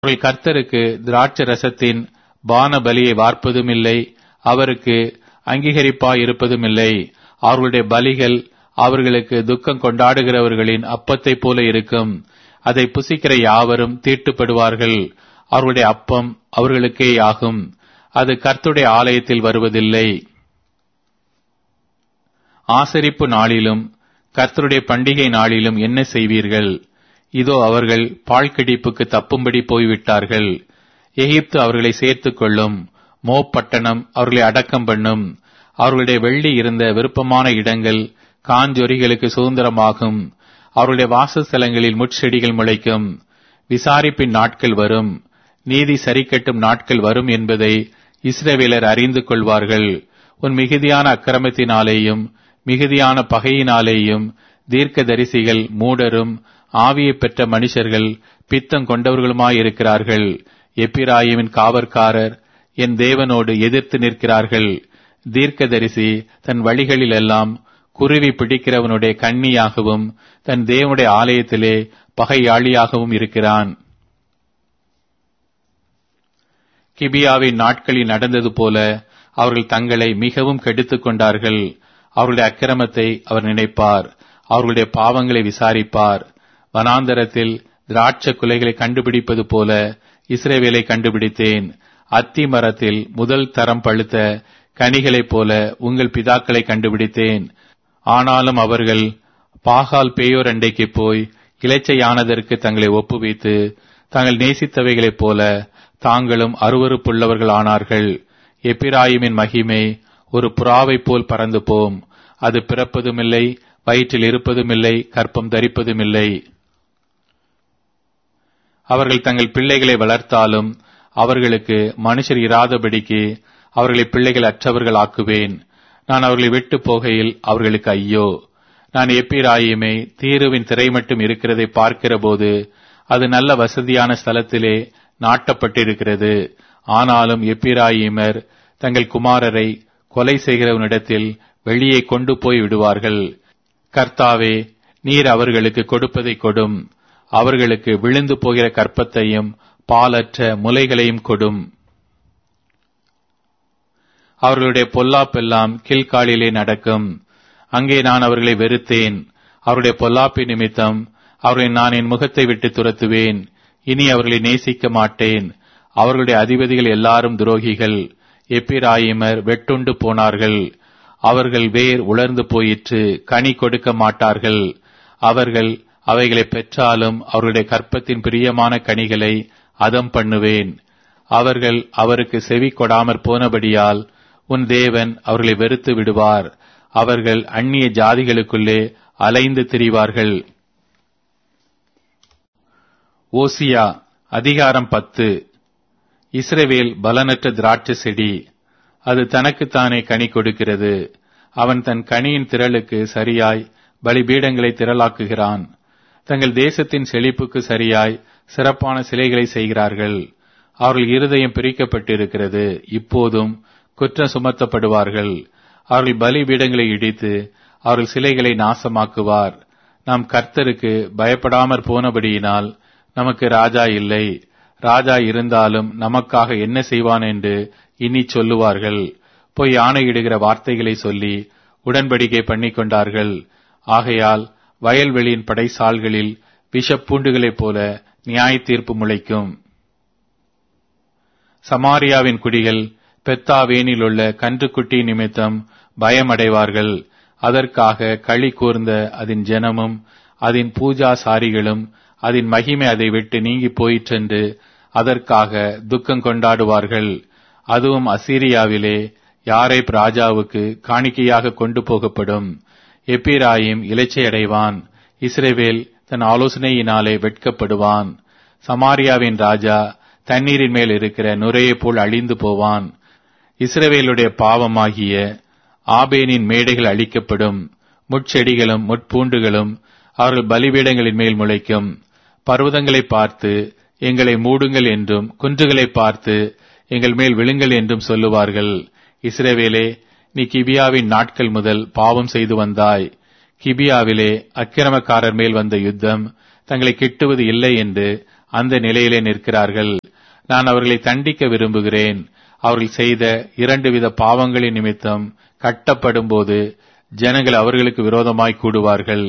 அவர்கள் கர்த்தருக்கு திராட்சை ரசத்தின் பான பலியை வார்ப்பதுமில்லை, அவருக்கு அங்கீகரிப்பாயிருப்பதுமில்லை. அவர்களுடைய பலிகள் அவர்களுக்கு துக்கம் கொண்டாடுகிறவர்களின் அப்பத்தைப் போல இருக்கும். அதை புசிக்கிற யாவரும் தீட்டுப்படுவார்கள். அவர்களுடைய அப்பம் அவர்களுக்கேயாகும். அது கர்த்தருடைய ஆலயத்தில் வருவதில்லை. ஆசரிப்பு நாளிலும் கர்த்தருடைய பண்டிகை நாளிலும் என்ன செய்வீர்கள்? இதோ அவர்கள் பாழ்கிடிப்புக்கு தப்பும்படி போய்விட்டார்கள். எகிப்து அவர்களை சேர்த்துக் கொள்ளும். மோப் பட்டணம் அவர்களை அடக்கம் பண்ணும். அவர்களுடைய வெள்ளி இருந்த விருப்பமான இடங்கள் காஞ்சொரிகளுக்கு சுதந்திரமாகும். அவருடைய வாசஸ்தலங்களில் முட்செடிகள் முளைக்கும். விசாரிப்பின் நாட்கள் வரும், நீதி சரிக்கட்டும் நாட்கள் வரும் என்பதை இஸ்ரவேலர் அறிந்து கொள்வார்கள். உன் மிகுதியான அக்கிரமத்தினாலேயும் மிகுதியான பகையினாலேயும் தீர்க்கதரிசிகள் மூடரும் ஆவியை பெற்ற மனுஷர்கள் பித்தம் கொண்டவர்களுமாயிருக்கிறார்கள். எப்பிராயிமின் காவற்காரர் என் தேவனோடு எதிர்த்து நிற்கிறார்கள். தீர்க்கதரிசி தன் வழிகளில் எல்லாம் குருவி பிடிக்கிறவனுடைய கண்ணியாகவும் தன் தேவனுடைய ஆலயத்திலே பகையாளியாகவும் இருக்கிறான். கிபியாவின் நாட்களில் நடந்தது போல அவர்கள் தங்களை மிகவும் கெடுத்துக் கொண்டார்கள். அவர்களுடைய அக்கிரமத்தை அவர் நினைப்பார், அவர்களுடைய பாவங்களை விசாரிப்பார். வனாந்தரத்தில் திராட்சை குலைகளை கண்டுபிடிப்பது போல இஸ்ரவேலை கண்டுபிடித்தேன். அத்தி மரத்தில் முதல் தரம் பழுத்த கனிகளைப் போல உங்கள் பிதாக்களை கண்டுபிடித்தேன். ஆனாலும் அவர்கள் பாகால் பேயோர் அண்டைக்கு போய் இளைச்சையானதற்கு தங்களை ஒப்புவித்து தாங்கள் நேசித்தவைகளைப் போல தாங்களும் அருவருப்புள்ளவர்கள் ஆனார்கள். எப்பிராயிமின் மகிமை ஒரு புறாவைப் போல் பறந்து போம். அது பிறப்பதுமில்லை, வயிற்றில் இருப்பதுமில்லை, கற்பம் தரிப்பதுமில்லை. அவர்கள் தங்கள் பிள்ளைகளை வளர்த்தாலும் அவர்களுக்கு மனுஷர் இராதபடிக்கு அவர்களை பிள்ளைகள் அற்றவர்கள் ஆக்குவேன். நான் அவர்களை விட்டு போகையில் அவர்களுக்கு ஐயோ! நான் எப்பிராயிமை தீருவின் திரை மட்டும் இருக்கிறதை பார்க்கிற போது அது நல்ல வசதியான ஸ்தலத்திலே நாட்டப்பட்டிருக்கிறது. ஆனாலும் எப்பிராயிமர் தங்கள் குமாரரை கொலை செய்கிறவனிடத்தில் வெளியே கொண்டு போய் விடுவார்கள். கர்த்தாவே, நீர் அவர்களுக்கு கொடுப்பதை கொடும். அவர்களுக்கு விழுந்து போகிற கற்பத்தையும் பாலற்ற முலைகளையும் கொடும். அவர்களுடைய பொல்லாப்பெல்லாம் கீழ்காலிலே நடக்கும். அங்கே நான் அவர்களை வெறுத்தேன். அவருடைய பொல்லாப்பி நிமித்தம் அவர்களை நான் என் முகத்தை விட்டு துரத்துவேன். இனி அவர்களை நேசிக்க மாட்டேன். அவர்களுடைய அதிபதிகள் எல்லாரும் துரோகிகள். எப்பிராயிமர் வெட்டுண்டு போனார்கள். அவர்கள் வேர் உலர்ந்து போயிற்று, கனி கொடுக்க மாட்டார்கள். அவர்கள் அவைகளை பெற்றாலும் அவர்களுடைய கற்பத்தின் பிரியமான கனிகளை அதம் பண்ணுவேன். அவர்கள் அவருக்கு செவி கொடாமற் போனபடியால் உன் தேவன் அவர்களை வெறுத்து விடுவார். அவர்கள் அந்நிய ஜாதிகளுக்குள்ளே அலைந்து திரிவார்கள். ஓசியா அதிகாரம் 10. இஸ்ரவேல் பலனற்ற திராட்சை செடி, அது தனக்குத்தானே கனி கொடுக்கிறது. அவன் தன் கனியின் திரளுக்கு சரியாய் பலிபீடங்களை திரளாக்குகிறான். தங்கள் தேசத்தின் செழிப்புக்கு சரியாய் சிறப்பான சிலைகளை செய்கிறார்கள். அவர்கள் இருதயம் பிரிக்கப்பட்டிருக்கிறது, இப்போதும் குற்றம் சுமத்தப்படுவார்கள். அவர்கள் பலிபீடங்களை இடித்து அவர்கள் சிலைகளை நாசமாக்குவார். நாம் கர்த்தருக்கு பயப்படாமற் போனபடியினால் நமக்கு ராஜா இல்லை. ராஜா இருந்தாலும் நமக்காக என்ன செய்வான் என்று இனி சொல்லுவார்கள். போய் ஆணையிடுகிற வார்த்தைகளை சொல்லி உடன்படிக்கை பண்ணிக்கொண்டார்கள். ஆகையால் வயல்வெளியின் படைசால்களில் விஷப்பூண்டுகளைப் போல நியாய தீர்ப்பு முளைக்கும். சமாரியாவின் குடிகள் பெத்தாவேனில் உள்ள கன்றுக்குட்டி நிமித்தம் பயமடைவார்கள். அதற்காக களி கூர்ந்த அதன் ஜனமும் அதன் பூஜாசாரிகளும் அதன் மகிமை அதை விட்டு நீங்கி போயிற்றென்று அதற்காக துக்கம் கொண்டாடுவார்கள். அதுவும் அசீரியாவிலே யாரேப் ராஜாவுக்கு காணிக்கையாக கொண்டு போகப்படும். எப்பிராயிம் இளைச்சையடைவான். இஸ்ரவேல் தன் ஆலோசனையினாலே வெட்கப்படுவான். சமாரியாவின் ராஜா தண்ணீரின் மேல் இருக்கிற நுரையைப் போல் அழிந்து போவான். இஸ்ரவேலுடைய பாவமாகிய ஆபேனின் மேடைகள் அழிக்கப்படும். முட்செடிகளும் முட்பூண்டுகளும் அவர்கள் பலிபீடங்களின் மேல் முளைக்கும். பர்வதங்களை பார்த்து எங்களை மூடுங்கள் என்றும் குன்றுகளை பார்த்து எங்கள் மேல் விழுங்கள் என்றும் சொல்லுவார்கள். இஸ்ரவேலே, நீ கிபியாவின் நாட்கள் முதல் பாவம் செய்து வந்தாய். கிபியாவிலே அக்கிரமக்காரர் மேல் வந்த யுத்தம் தங்களை கிட்டுவது இல்லை என்று அந்த நிலையிலே நிற்கிறார்கள். நான் அவர்களை தண்டிக்க விரும்புகிறேன். அவர்கள் செய்த 2 வித பாவங்களின் நிமித்தம் கட்டப்படும் போது ஜனங்கள் அவர்களுக்கு விரோதமாய் கூடுவார்கள்.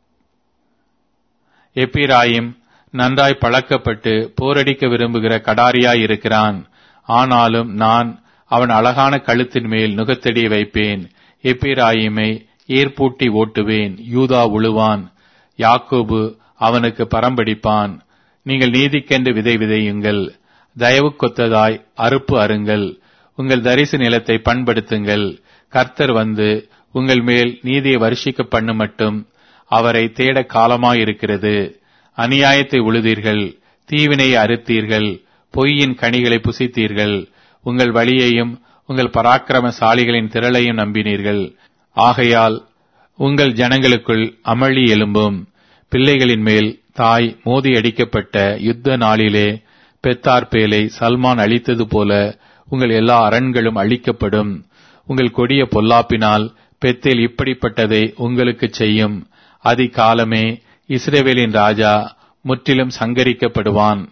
எப்பிராயிம் நன்றாய் பழக்கப்பட்டு போரடிக்க விரும்புகிற கடாரியாய் இருக்கிறான். ஆனாலும் நான் அவன் அழகான கழுத்தின் மேல் நுகத்தடி வைப்பேன். எப்பிராயிமை ஏர்பூட்டி ஓட்டுவேன். யூதா உழுவான், யாக்கோபு அவனுக்கு பரம்படிப்பான். நீங்கள் நீதிக்கென்று விதை விதையுங்கள், தயவுக்கொத்ததாய் அறுப்பு அருங்கள். உங்கள் தரிசு நிலத்தை பண்படுத்துங்கள். கர்த்தர் வந்து உங்கள் மேல் நீதியை வருஷிக்க பண்ணு மட்டும் அவரை தேட காலமாயிருக்கிறது. அநியாயத்தை உழுதீர்கள், தீவினையை அறுத்தீர்கள், பொய்யின் கனிகளை புசித்தீர்கள். உங்கள் வழியையும் உங்கள் பராக்கிரமசாலிகளின் திரளையும் நம்பினீர்கள். ஆகையால் உங்கள் ஜனங்களுக்குள் அமளி எழும்பும். பிள்ளைகளின் மேல் தாய் மோதி அடிக்கப்பட்ட யுத்த நாளிலே பெத்தார்பேலை சல்மான் அழித்தது போல உங்கள் எல்லா அரண்களும் அழிக்கப்படும். உங்கள் கொடிய பொல்லாப்பினால் பெத்தேல் இப்படிப்பட்டதை உங்களுக்கு செய்யும். அதிகாலமே இஸ்ரவேலின் ராஜா முற்றிலும் சங்கரிக்கப்படுவான்.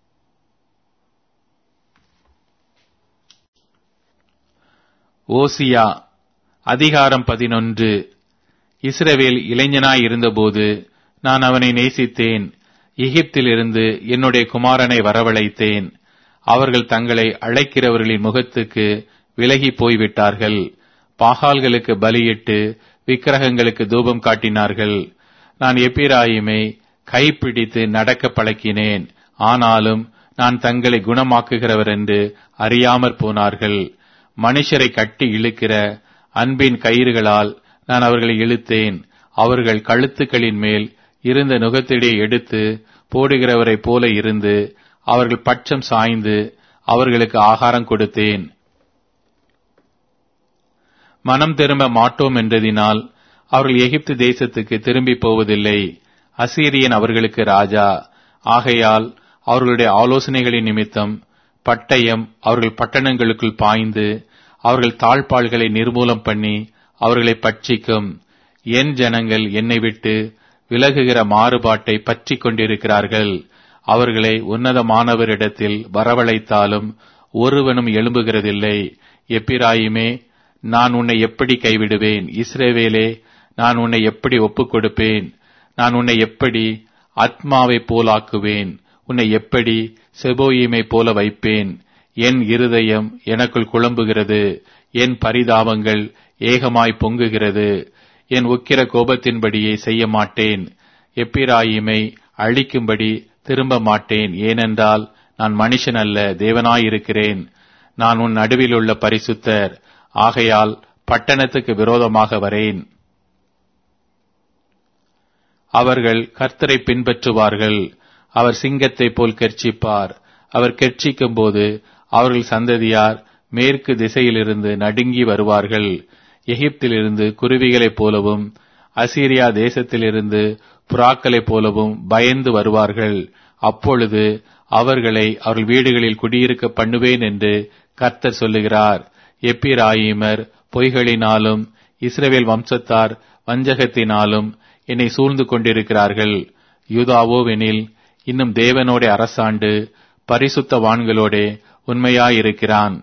ஓசியா அதிகாரம் 11. இஸ்ரவேல் இளைஞனாய் இருந்தபோது நான் அவனை நேசித்தேன். எகிப்திலிருந்து என்னுடைய குமாரனை வரவழைத்தேன். அவர்கள் தங்களை அழைக்கிறவர்களின் முகத்துக்கு விலகி போய்விட்டார்கள். பாகால்களுக்கு பலியிட்டு விக்கிரகங்களுக்கு தூபம் காட்டினார்கள். நான் எப்பிராயிமை கைப்பிடித்து நடக்க பழக்கினேன். ஆனாலும் நான் தங்களை குணமாக்குகிறவர் என்று அறியாமற் போனார்கள். மனுஷரை கட்டி இழுக்கிற அன்பின் கயிறுகளால் நான் அவர்களை இழுத்தேன். அவர்கள் கழுத்துக்களின் மேல் இருந்த நுகத்திடையே எடுத்து போடுகிறவரை போல இருந்து அவர்கள் பட்சம் சாய்ந்து அவர்களுக்கு ஆகாரம் கொடுத்தேன். மனம் திரும்ப மாட்டோம் என்றதினால் அவர்கள் எகிப்து தேசத்துக்கு திரும்பி போவதில்லை. அசீரியன் அவர்களுக்கு ராஜா. ஆகையால் அவர்களுடைய ஆலோசனைகளின் நிமித்தம் பட்டயம் அவர்கள் பட்டணங்களுக்குள் பாய்ந்து அவர்கள் தாழ்பாள்களை நிர்மூலம் பண்ணி அவர்களை பட்சிக்கும். என் ஜனங்கள் என்னை விட்டு விலகுகிற மாறுபாட்டை பற்றி கொண்டிருக்கிறார்கள். அவர்களை உன்னதமானவரிடத்தில் வரவழைத்தாலும் ஒருவனும் எழும்புகிறதில்லை. எப்பிராயிமே, நான் உன்னை எப்படி கைவிடுவேன்? இஸ்ரவேலே, நான் உன்னை எப்படி ஒப்புக் கொடுப்பேன்? நான் உன்னை எப்படி ஆத்மாவை போலாக்குவேன்? உன்னை எப்படி செபோயிமை போல வைப்பேன்? என் இருதயம் எனக்குள் குழம்புகிறது, என் பரிதாபங்கள் ஏகமாய் பொங்குகிறது. என் உக்கிர கோபத்தின்படியே செய்ய மாட்டேன். எப்பிராயிமை அழிக்கும்படி திரும்ப மாட்டேன். ஏனென்றால் நான் மனுஷன் அல்ல, தேவனாயிருக்கிறேன். நான் உன் நடுவில் உள்ள பரிசுத்தர். ஆகையால் பட்டணத்துக்கு விரோதமாக வரேன். அவர்கள் கர்த்தரை பின்பற்றுவார்கள். அவர் சிங்கத்தை போல் கெர்ச்சிப்பார். அவர் கெர்ச்சிக்கும் போது அவர்கள் சந்ததியார் மேற்கு திசையிலிருந்து நடுங்கி வருவார்கள். எகிப்திலிருந்து குருவிகளைப் போலவும் அசீரியா தேசத்திலிருந்து புறாக்களைப் போலவும் பயந்து வருவார்கள். அப்பொழுது அவர்களை அவர்கள் வீடுகளில் குடியிருக்க பண்ணுவேன் என்று கர்த்தர் சொல்லுகிறார். எப்பிராயிமர் பொய்களினாலும் இஸ்ரவேல் வம்சத்தார் வஞ்சகத்தினாலும் என்னை சூழ்ந்து கொண்டிருக்கிறார்கள். யூதாவோவெனில் இன்னும் தேவனோட அரசாண்டு பரிசுத்தவான்களோட உண்மையாயிருக்கிறான்.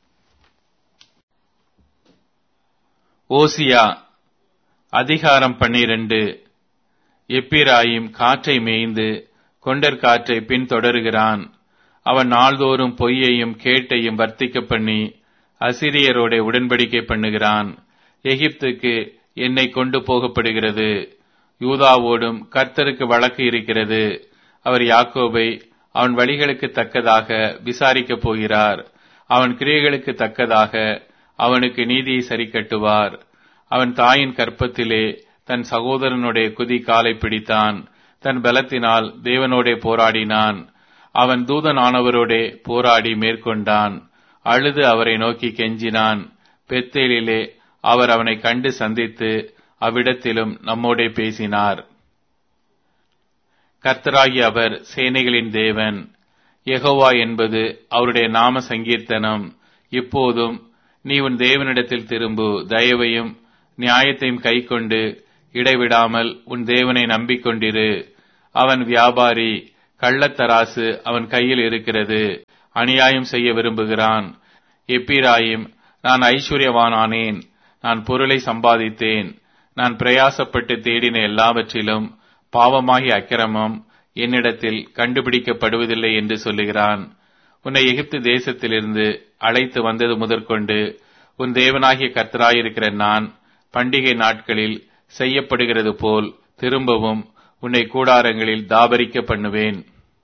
ஓசியா அதிகாரம் 12. எப்பிராயிம் காற்றை மேய்ந்து கொண்டற்காற்றை பின்தொடருகிறான். அவன் நாள்தோறும் பொய்யையும் கேட்டையும் வர்த்திக்க பண்ணி அசிரியரோட உடன்படிக்கை பண்ணுகிறான். எகிப்துக்கு என்னை கொண்டு போகப்படுகிறது. யூதாவோடும் கர்த்தருக்கு வழக்கு இருக்கிறது. அவர் யாக்கோபை அவன் வழிகளுக்கு தக்கதாக விசாரிக்கப் போகிறார். அவன் கிரியைகளுக்கு தக்கதாக அவனுக்கு நீதியை சரி கட்டுவார். அவன் தாயின் கற்பத்திலே தன் சகோதரனுடைய குதி காலை பிடித்தான். தன் பலத்தினால் தேவனோடே போராடினான். அவன் தூதனானவரோடே போராடி மேற்கொண்டான். அழுது அவரை நோக்கி கெஞ்சினான். பெத்தேலிலே அவர் அவனை கண்டு சந்தித்து அவ்விடத்திலும் நம்மோடே பேசினார். கர்த்தராகி அவர் சேனைகளின் தேவன். யெகோவா என்பது அவருடைய நாம சங்கீர்த்தனம். இப்போதும் நீ உன் தேவனிடத்தில் திரும்பு. தயவையும் நியாயத்தையும் கைக்கொண்டு இடைவிடாமல் உன் தேவனை நம்பிக்கொண்டிரு. அவன் வியாபாரி, கள்ளத்தராசு அவன் கையில் இருக்கிறது, அநியாயம் செய்ய விரும்புகிறான். எப்பிராயிம், நான் ஐஸ்வர்யவானானேன், நான் பொருளை சம்பாதித்தேன், நான் பிரயாசப்பட்டு தேடின எல்லாவற்றிலும் பாவமாகிய அக்கிரமம் என்னிடத்தில் கண்டுபிடிக்கப்படுவதில்லை என்று சொல்லுகிறான். உன்னை எகிப்து தேசத்திலிருந்து அழைத்து வந்தது முதற்கொண்டு உன் தேவனாகிய கர்த்தராயிருக்கிற நான் பண்டிகை நாட்களில் செய்யப்படுகிறது போல் திரும்பவும் உன்னை கூடாரங்களில் தாபரிக்க பண்ணுவேன்.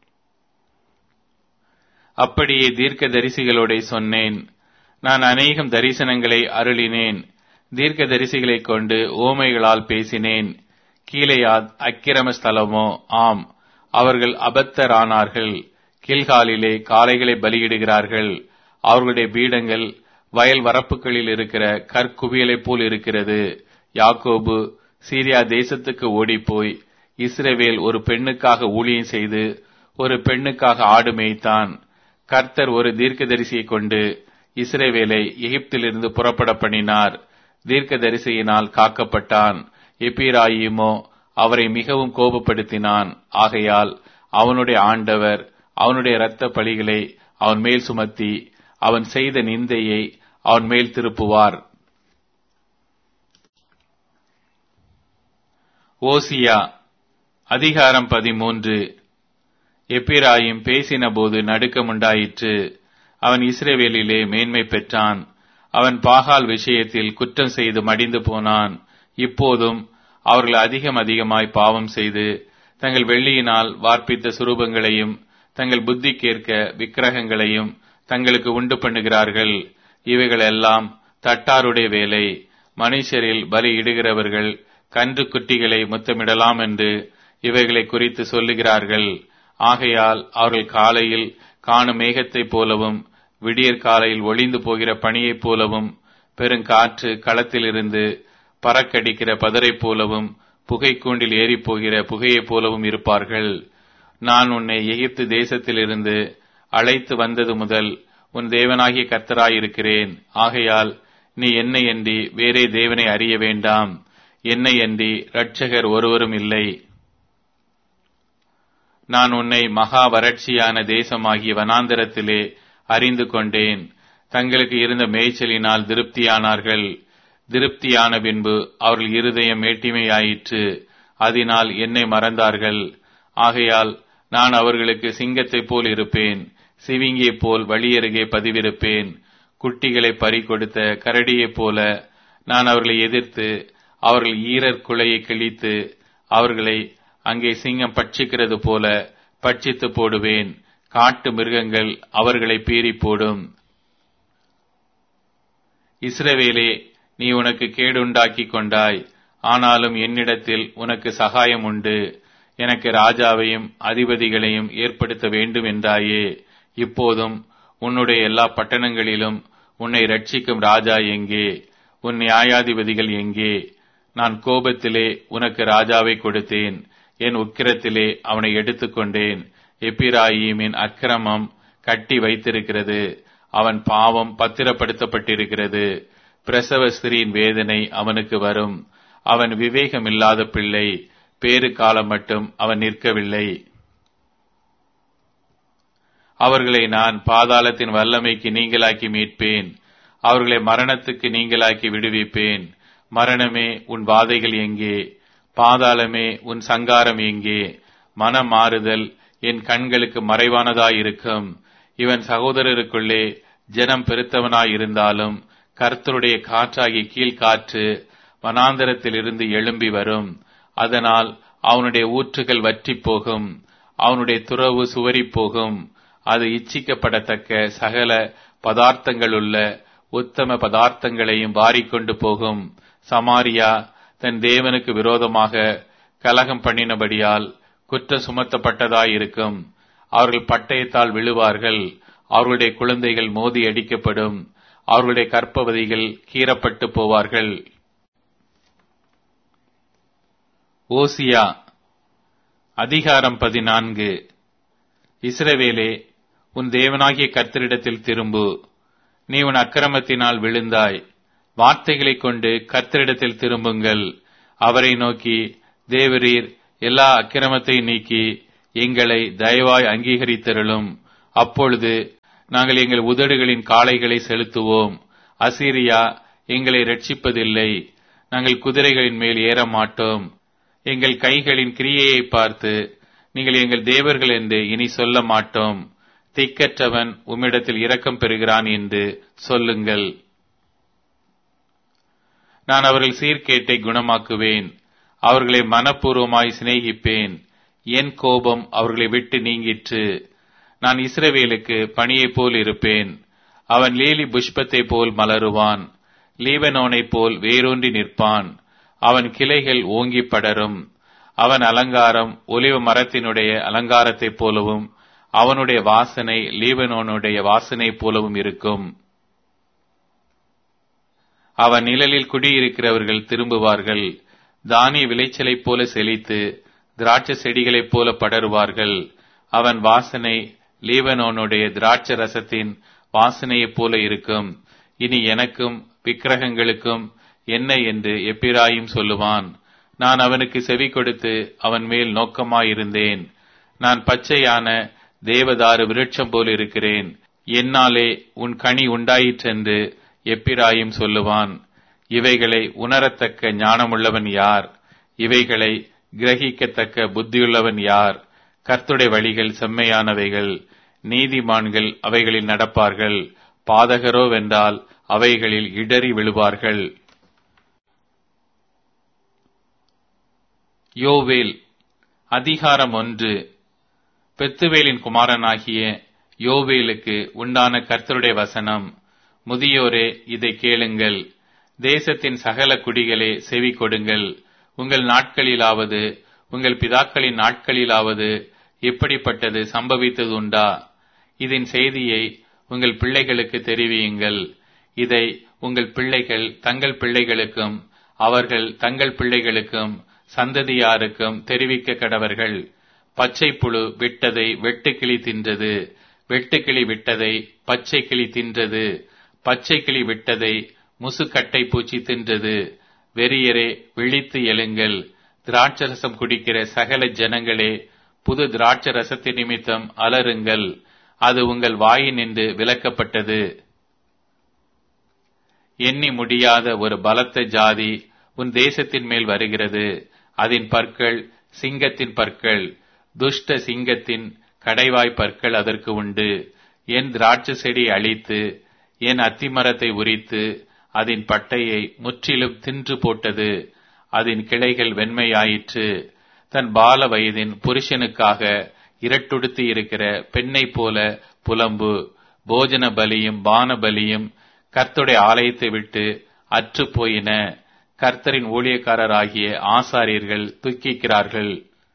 அப்படியே தீர்க்க தரிசிகளோட சொன்னேன். நான் அநேகம் தரிசனங்களை அருளினேன். தீர்க்க தரிசிகளை கொண்டு ஓமைகளால் பேசினேன். கீலேயாத் அக்கிரம ஸ்தலமோ? ஆம், அவர்கள் அபத்தரானார்கள். கில்காலிலே காளைகளை பலியிடுகிறார்கள். அவர்களுடைய பீடங்கள் வயல் வரப்புகளில் இருக்கிற கற்குவியலைப் போல் இருக்கிறது. யாக்கோபு சீரியா தேசத்துக்கு ஓடிப்போய் இஸ்ரவேல் ஒரு பெண்ணுக்காக ஊழியம் செய்து ஒரு பெண்ணுக்காக ஆடு மேய்த்தான். கர்த்தர் ஒரு தீர்க்கதரிசியை கொண்டு இஸ்ரவேலை எகிப்திலிருந்து புறப்பட பண்ணினார். தீர்க்கதரிசியினால் காக்கப்பட்டான். எப்பிராயிமோ அவரை மிகவும் கோபப்படுத்தினான். ஆகையால் அவனுடைய ஆண்டவர் அவனுடைய இரத்த பழிகளை அவன் மேல் சுமத்தி அவன் செய்த நிந்தையை அவன் மேல் திருப்புவார். ஓசியா அதிகாரம் 13. எப்பிராயிம் பேசின போது நடுக்கமுண்டாயிற்று. அவன் இஸ்ரவேலிலே மேன்மை பெற்றான். அவன் பாகால் விஷயத்தில் குற்றம் செய்து மடிந்து போனான். இப்போதும் அவர்கள் அதிகமாய் பாவம் செய்து தங்கள் வெள்ளியினால் வார்ப்பித்த சுரூபங்களையும் தங்கள் புத்திக்கேற்க விக்கிரகங்களையும் தங்களுக்கு உண்டு பண்ணுகிறார்கள். இவைகளெல்லாம் தட்டாருடைய வேலை. மனுஷரில் பலியிடுகிறவர்கள் கன்று குட்டிகளை முத்தமிடலாம் என்று இவைகளை குறித்து சொல்லுகிறார்கள். ஆகையால் அவர்கள் காலையில் காணும் மேகத்தைப் போலவும் விடியற் காலையில் ஒளிந்து போகிற பனியைப் போலவும் பெருங்காற்று களத்திலிருந்து பறக்கடிக்கிற பதரைப் போலவும் புகைக்கூண்டில் ஏறிப்போகிற புகையைப் போலவும் இருப்பார்கள். நான் உன்னை எகிப்து தேசத்திலிருந்து அழைத்து வந்தது முதல் உன் தேவனாகிய கர்த்தராயிருக்கிறேன். ஆகையால் நீ என்னையன்றி வேறே தேவனை அறிய வேண்டாம். என்னையன்றி இரட்சகர் ஒருவரும் இல்லை. நான் உன்னை மகா வறட்சியான தேசமாகிய வனாந்தரத்திலே அறிந்து கொண்டேன். தங்களுக்கு இருந்த மேய்ச்சலினால் திருப்தியானார்கள். திருப்தியான பின்பு அவர்கள் இருதயம் மேட்டிமையாயிற்று. அதனால் என்னை மறந்தார்கள். ஆகையால் நான் அவர்களுக்கு சிங்கத்தைப் போல் இருப்பேன், சிவிங்கியைப் போல் வழியருகே பதிவிருப்பேன். குட்டிகளை பறிகொடுத்த கரடியைப் போல நான் அவர்களை எதிர்த்து அவர்கள் ஈரர் குலையை கிழித்து அவர்களை அங்கே சிங்கம் பட்சிக்கிறது போல பட்சித்து போடுவேன். காட்டு மிருகங்கள் அவர்களை பீறி போடும். இஸ்ரவேலே, நீ உனக்கு கேடுண்டாக்கி கொண்டாய். ஆனாலும் என்னிடத்தில் உனக்கு சகாயம் உண்டு. எனக்கு ராஜாவையும் அதிபதிகளையும் ஏற்படுத்த வேண்டும் என்றாயே. இப்போதும் உன்னுடைய எல்லா பட்டணங்களிலும் உன்னை ரட்சிக்கும் ராஜா எங்கே? உன் நியாயாதிபதிகள் எங்கே? நான் கோபத்திலே உனக்கு ராஜாவை கொடுத்தேன், என் உக்கிரத்திலே அவனை எடுத்துக்கொண்டேன். எப்பிராயீமின் அக்கிரமம் கட்டி வைத்திருக்கிறது, அவன் பாவம் பத்திரப்படுத்தப்பட்டிருக்கிறது. பிரசவ ஸ்திரீயின் வேதனை அவனுக்கு வரும். அவன் விவேகமில்லாத பிள்ளை, பேறு காலம் மட்டும் அவன் நிற்கவில்லை. அவர்களை நான் பாதாளத்தின் வல்லமைக்கு நீங்களாக்கி மீட்பேன். அவர்களை மரணத்துக்கு நீங்களாக்கி விடுவிப்பேன். மரணமே, உன் வாதைகள் எங்கே? பாதாளமே, உன் சங்காரம் எங்கே? மனம் மாறுதல் என் கண்களுக்கு மறைவானதாயிருக்கும். இவன் சகோதரருக்குள்ளே ஜனம் பெருத்தவனாயிருந்தாலும் கர்த்தருடைய காற்றாகி கீழ்காற்று வனாந்தரத்திலிருந்து எழும்பி வரும். அதனால் அவனுடைய ஊற்றுகள் வற்றி போகும், அவனுடைய துறவு சுவரி போகும். அது இச்சிக்கப்படத்தக்க சகல பதார்த்தங்களுள்ள உத்தம பதார்த்தங்களையும் வாரிக்கொண்டு போகும். சமாரியா தன் தேவனுக்கு விரோதமாக கலகம் பண்ணினபடியால் குற்றம் சுமத்தப்பட்டதாயிருக்கும். அவர்கள் பட்டயத்தால் விழுவார்கள். அவர்களுடைய குழந்தைகள் மோதி அடிக்கப்படும். அவர்களுடைய கற்பவதிகள் கீறப்பட்டு போவார்கள். ஓசியா அதிகாரம் 14. இஸ்ரவேலே, உன் தேவனாகிய கர்த்தரிடத்தில் திரும்பு. நீ உன் அக்கிரமத்தினால் விழுந்தாய். வார்த்தைகளைக் கொண்டு கர்த்தரிடத்தில் திரும்புங்கள். அவரை நோக்கி, தேவரீர் எல்லா அக்கிரமத்தை நீக்கி எங்களை தயவாய் அங்கீகரித்தருளும். அப்பொழுது நாங்கள் எங்கள் உதடுகளின் காளைகளை செலுத்துவோம். அசீரியா எங்களை இரட்சிப்பதில்லை. நாங்கள் குதிரைகளின் மேல் ஏற மாட்டோம். எங்கள் கைகளின் கிரியையை பார்த்து நீங்கள் எங்கள் தேவர்கள் என்று இனி சொல்ல மாட்டோம். திக்கற்றவன் உம்மிடத்தில் இரக்கம் பெறுகிறான் என்று சொல்லுங்கள். நான் அவர்கள் சீர்கேட்டை குணமாக்குவேன். அவர்களை மனப்பூர்வமாய் சிநேகிப்பேன். என் கோபம் அவர்களை விட்டு நீங்கிற்று. நான் இஸ்ரவேலுக்கு பனியைப் போல் இருப்பேன். அவன் லீலி புஷ்பத்தை போல் மலருவான். லீபனோனைப் போல் வேரூன்றி நிற்பான். அவன் கிளைகள் ஓங்கி படரும். அவன் அலங்காரம் ஒலிவ மரத்தினுடைய அலங்காரத்தைப் போலவும் அவனுடைய வாசனை லீபனோனுடைய வாசனை போலவும் இருக்கும். அவன் நிழலில் குடியிருக்கிறவர்கள் திரும்புவார்கள். தானிய விளைச்சலைப் போல செழித்து திராட்சை செடிகளைப் போல படருவார்கள். அவன் வாசனை லீபனோனுடைய திராட்சை ரசத்தின் வாசனையைப் போல இருக்கும். இனி எனக்கும் விக்கிரகங்களுக்கும் என்ன என்று எப்பிராயிம் சொல்லுவான். நான் அவனுக்கு செவி கொடுத்து அவன் மேல் நோக்கமாயிருந்தேன். நான் பச்சையான தேவதாரு விருட்சம் போல் இருக்கிறேன். என்னாலே உன் கனி உண்டாயிற்றென்று எப்பிராயிம் சொல்லுவான். இவைகளை உணரத்தக்க ஞானமுள்ளவன் யார்? இவைகளை கிரகிக்கத்தக்க புத்தியுள்ளவன் யார்? கர்த்தருடைய வழிகள் செம்மையானவைகள். நீதிமான்கள் அவைகளில் நடப்பார்கள். பாதகரோ வென்றால் அவைகளில் இடறி விழுவார்கள். யோவேல் அதிகாரம் 1. பெத்துவேலின் குமாரனாகிய யோவேலுக்கு உண்டான கர்த்தருடைய வசனம். முதியோரே, இதை கேளுங்கள். தேசத்தின் சகல குடிகளே செவி கொடுங்கள். உங்கள் நாட்களிலாவது உங்கள் பிதாக்களின் நாட்களிலாவது இப்படிப்பட்டது சம்பவித்தது உண்டா? இதன் செய்தியை உங்கள் பிள்ளைகளுக்கு தெரிவியுங்கள். இதை உங்கள் பிள்ளைகள் தங்கள் பிள்ளைகளுக்கும் அவர்கள் தங்கள் பிள்ளைகளுக்கும் சந்ததியாருக்கும் தெரிவிக்க கடவர்கள். பச்சை புழு விட்டதை வெட்டுக்கிளி தின்றது. வெட்டுக்கிளி விட்டதை பச்சை கிளி தின்றது. பச்சை கிளி விட்டதை முசுக்கட்டை பூச்சி தின்றது. வெறியரே, விழித்து எழுங்கள். திராட்சரசம் குடிக்கிற சகல ஜனங்களே, புது திராட்சரசத்தின் நிமித்தம் அலறுங்கள். அது உங்கள் வாயினின்று விலக்கப்பட்டது. எண்ணி முடியாத ஒரு பலத்த ஜாதி உன் தேசத்தின் மேல் வருகிறது. அதன் பற்கள் சிங்கத்தின் பற்கள். துஷ்ட சிங்கத்தின் கடைவாய் பற்கள் அதற்கு உண்டு. என் திராட்சை செடி அழித்து என் அத்திமரத்தை உரித்து அதன் பட்டையை முற்றிலும் தின்று போட்டது. அதன் கிளைகள் வெண்மையாயிற்று. தன் பால வயதின் புருஷனுக்காக இரட்டுடுத்தி இருக்கிற பெண்ணை போல புலம்பு. போஜன பலியும் பான பலியும் கர்த்தருடைய ஆலயத்தை விட்டு அற்று போயின. கர்த்தரின் ஊழியக்காரராகிய ஆசாரியர்கள் துக்கிக்கிறார்கள்.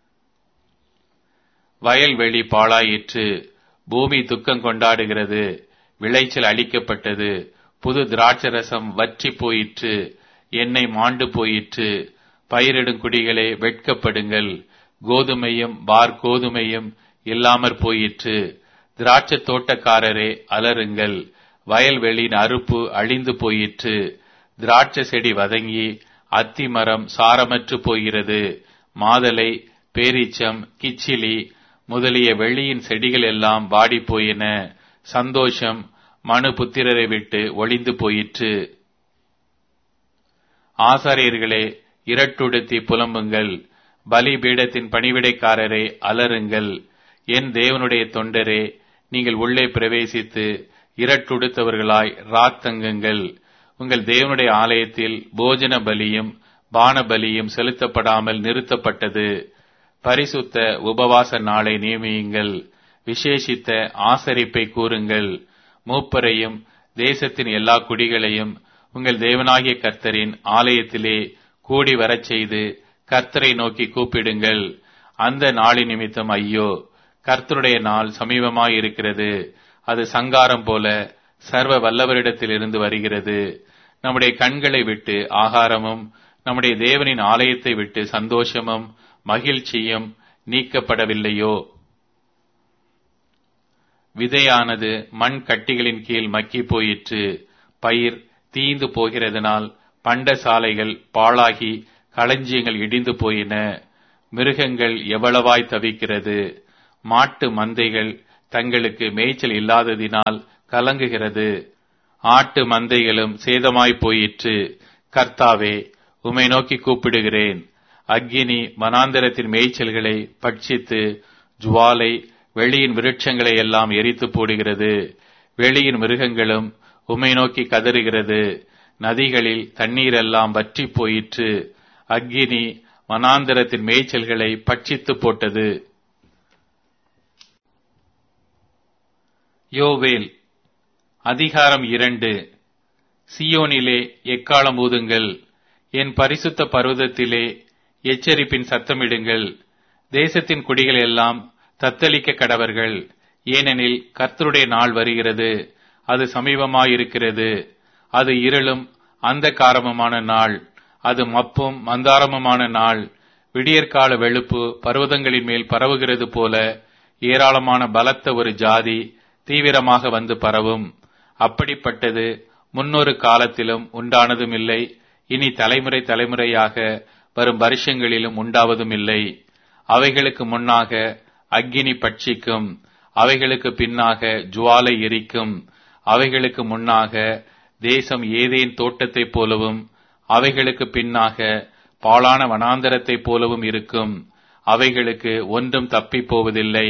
வயல்வெளி பாழாயிற்று. பூமி துக்கம் கொண்டாடுகிறது. விளைச்சல் அழிக்கப்பட்டது. புது திராட்சரசம் வற்றி போயிற்று. எண்ணெய் மாண்டு போயிற்று. பயிரிடும் குடிகளே வெட்கப்படுங்கள். கோதுமையும் பார் கோதுமையும் இல்லாமற் போயிற்று. திராட்சை தோட்டக்காரரே அலறுங்கள். வயல்வெளியின் அறுப்பு அழிந்து போயிற்று. திராட்சை செடி வதங்கி அத்தி மரம் சாரமற்று போகிறது. மாதலை, பேரீச்சம், கிச்சிலி முதலிய வெளியின் செடிகள் எல்லாம் வாடி போயின. சந்தோஷம் மனு புத்திரரை விட்டு ஒளிந்து போயிற்று. ஆசாரியர்களே, இரட்டுடுத்தி புலம்புங்கள். பலிபீடத்தின் பணிவிடைக்காரரே அலறுங்கள். என் தேவனுடைய தொண்டரே, நீங்கள் உள்ளே பிரவேசித்து இரட்டுடுத்தவர்களாய் ராத்தங்குங்கள். உங்கள் தேவனுடைய ஆலயத்தில் போஜன பலியும் பான பலியும் செலுத்தப்படாமல் நிறுத்தப்பட்டது. பரிசுத்த உபவாச நாளை நியமியுங்கள். விசேஷித்த ஆசரிப்பை கூறுங்கள். மூப்பரையும் தேசத்தின் எல்லா குடிகளையும் உங்கள் தேவனாகிய கர்த்தரின் ஆலயத்திலே கூடி வரச் செய்து கர்த்தரை நோக்கி கூப்பிடுங்கள். அந்த நாளின் நிமித்தம் ஐயோ, கர்த்தருடைய நாள் சமீபமாயிருக்கிறது. அது சங்காரம் போல சர்வ வல்லவரிடத்திலிருந்து வருகிறது. நம்முடைய கண்களை விட்டு ஆகாரமும் நம்முடைய தேவனின் ஆலயத்தை விட்டு சந்தோஷமும் மகிழ்ச்சியும் நீக்கப்படவில்லையோ? விதையானது மண் கட்டிகளின் கீழ் மக்கி போயிற்று. பயிர் தீந்து போகிறதனால் பண்டசாலைகள் பாழாகி களஞ்சியங்கள் இடிந்து போயின. மிருகங்கள் எவ்வளவாய் தவிக்கிறது. மாட்டு மந்தைகள் தங்களுக்கு மேய்ச்சல் இல்லாததினால் கலங்குகிறது. ஆட்டு மந்தைகளும் சேதமாய் போயிற்று. கர்த்தாவே, உம்மை நோக்கி கூப்பிடுகிறேன். அக்கினி வனாந்தரத்தின் மேய்ச்சல்களை பட்சித்து ஜுவாலை வெளியின் விருட்சங்களை எல்லாம் எரித்து போடுகிறது. வெளியின் மிருகங்களும் உம்மை நோக்கி கதறுகிறது. நதிகளில் தண்ணீரெல்லாம் வற்றி போயிற்று. அக்கினி வனாந்தரத்தின் மேய்ச்சல்களை பட்சித்து போட்டது. யோவேல் அதிகாரம் 2. சீயோனிலே எக்காளம் ஊதுங்கள், என் பரிசுத்த பர்வதத்திலே எச்சரிப்பின் சத்தமிடுங்கள். தேசத்தின் குடிகள் எல்லாம் தத்தளிக்க கடவர்கள். ஏனெனில் கர்த்தருடைய நாள் வருகிறது, அது சமீபமாயிருக்கிறது. அது இருளும் அந்தகாரமுமான நாள், அது மப்பும் மந்தாரமுமான நாள். விடியற்கால வெளுப்பு பர்வதங்களின் மேல் பரவுகிறது போல ஏராளமான பலத்த ஒரு ஜாதி தீவிரமாக வந்து பரவும். அப்படிப்பட்டது முன்னொரு காலத்திலும் உண்டானதும் இல்லை, இனி தலைமுறை தலைமுறையாக வரும் வருஷங்களிலும் உண்டாவதும் இல்லை. அவைகளுக்கு முன்னாக அக்கினி பட்சிக்கும், அவைகளுக்கு பின்னாக ஜுவாலை எரிக்கும். அவைகளுக்கு முன்னாக தேசம் ஏதேன் தோட்டத்தைப் போலவும், அவைகளுக்கு பின்னாக பாழான வனாந்தரத்தைப் போலவும் இருக்கும். அவைகளுக்கு ஒன்றும் தப்பிப் போவதில்லை.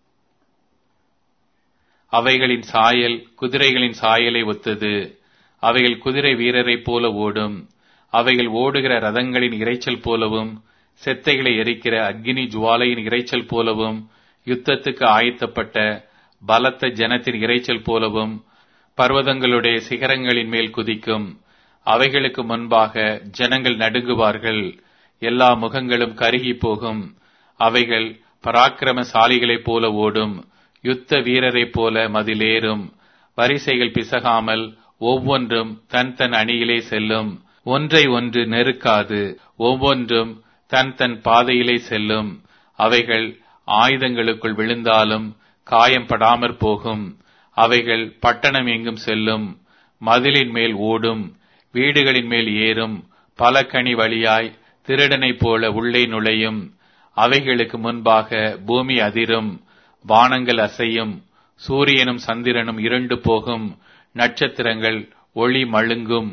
அவைகளின் சாயல் குதிரைகளின் சாயலை ஒத்தது. அவைகள் குதிரை வீரரைப் போல ஓடும். அவைகள் ஓடுகிற ரதங்களின் இரைச்சல் போலவும், செத்தைகளை எரிக்கிற அக்கினி ஜுவாலையின் இரைச்சல் போலவும், யுத்தத்துக்கு ஆயத்தப்பட்ட பலத்த ஜனத்தின் இரைச்சல் போலவும் பர்வதங்களுடைய சிகரங்களின் மேல் குதிக்கும். அவைகளுக்கு முன்பாக ஜனங்கள் நடுங்குவார்கள், எல்லா முகங்களும் கருகி போகும். அவைகள் பராக்கிரமசாலிகளைப் போல ஓடும், யுத்த வீரரைப் போல மதிலேறும். வரிசைகள் பிசகாமல் ஒவ்வொன்றும் தன் தன் அணியிலே செல்லும். ஒன்றை ஒன்று நெருக்காது, ஒவ்வொன்றும் தன் தன் பாதையிலே செல்லும். அவைகள் ஆயுதங்களுக்குள் விழுந்தாலும் காயம் படாமற் போகும். அவைகள் பட்டணம் எங்கும் செல்லும், மதிலின் மேல் ஓடும், வீடுகளின் மேல் ஏறும். பல கனி வழியாய் திருடனைப் போல உள்ளே நுழையும். அவைகளுக்கு முன்பாக பூமி அதிரும், வானங்கள் அசையும். சூரியனும் சந்திரனும் இருண்டு போகும், நட்சத்திரங்கள் ஒளி மழுங்கும்.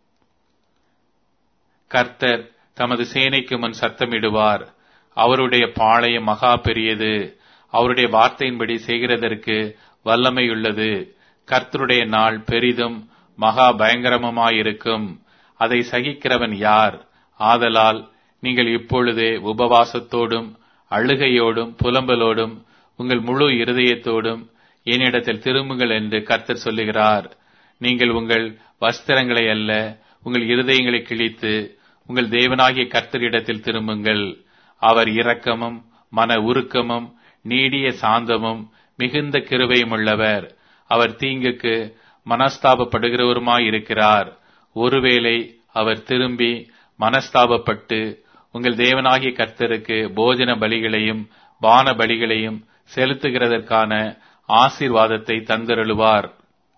கர்த்தர் தமது சேனைக்கு முன் சத்தமிடுவார். அவருடைய பாளையம் மகா பெரியது, அவருடைய வார்த்தையின்படி செய்கிறதற்கு வல்லமையுள்ளது. கர்த்தருடைய நாள் பெரிதும் மகா பயங்கரமுமாயிருக்கும், அதை சகிக்கிறவன் யார்? ஆதலால் நீங்கள் இப்பொழுதே உபவாசத்தோடும் அழுகையோடும் புலம்பலோடும் உங்கள் முழு இருதயத்தோடும் என்னிடத்தில் திரும்புங்கள் என்று கர்த்தர் சொல்லுகிறார். நீங்கள் உங்கள் வஸ்திரங்களை அல்ல, உங்கள் இருதயங்களை கிழித்து உங்கள் தேவனாகிய கர்த்தரிடத்தில் திரும்புங்கள். அவர் இரக்கமும் மன உருக்கமும் நீடிய சாந்தமும் மிகுந்த கிருபையும் உள்ளவர். அவர் தீங்குக்கு மனஸ்தாபப்படுகிறவருமாயிருக்கிறார். ஒருவேளை அவர் திரும்பி மனஸ்தாபப்பட்டு உங்கள் தேவனாகிய கர்த்தருக்கு போஜன பலிகளையும் பான பலிகளையும் செலுத்துகிறதற்கான ஆசீர்வாதத்தை தந்தருளுவார்.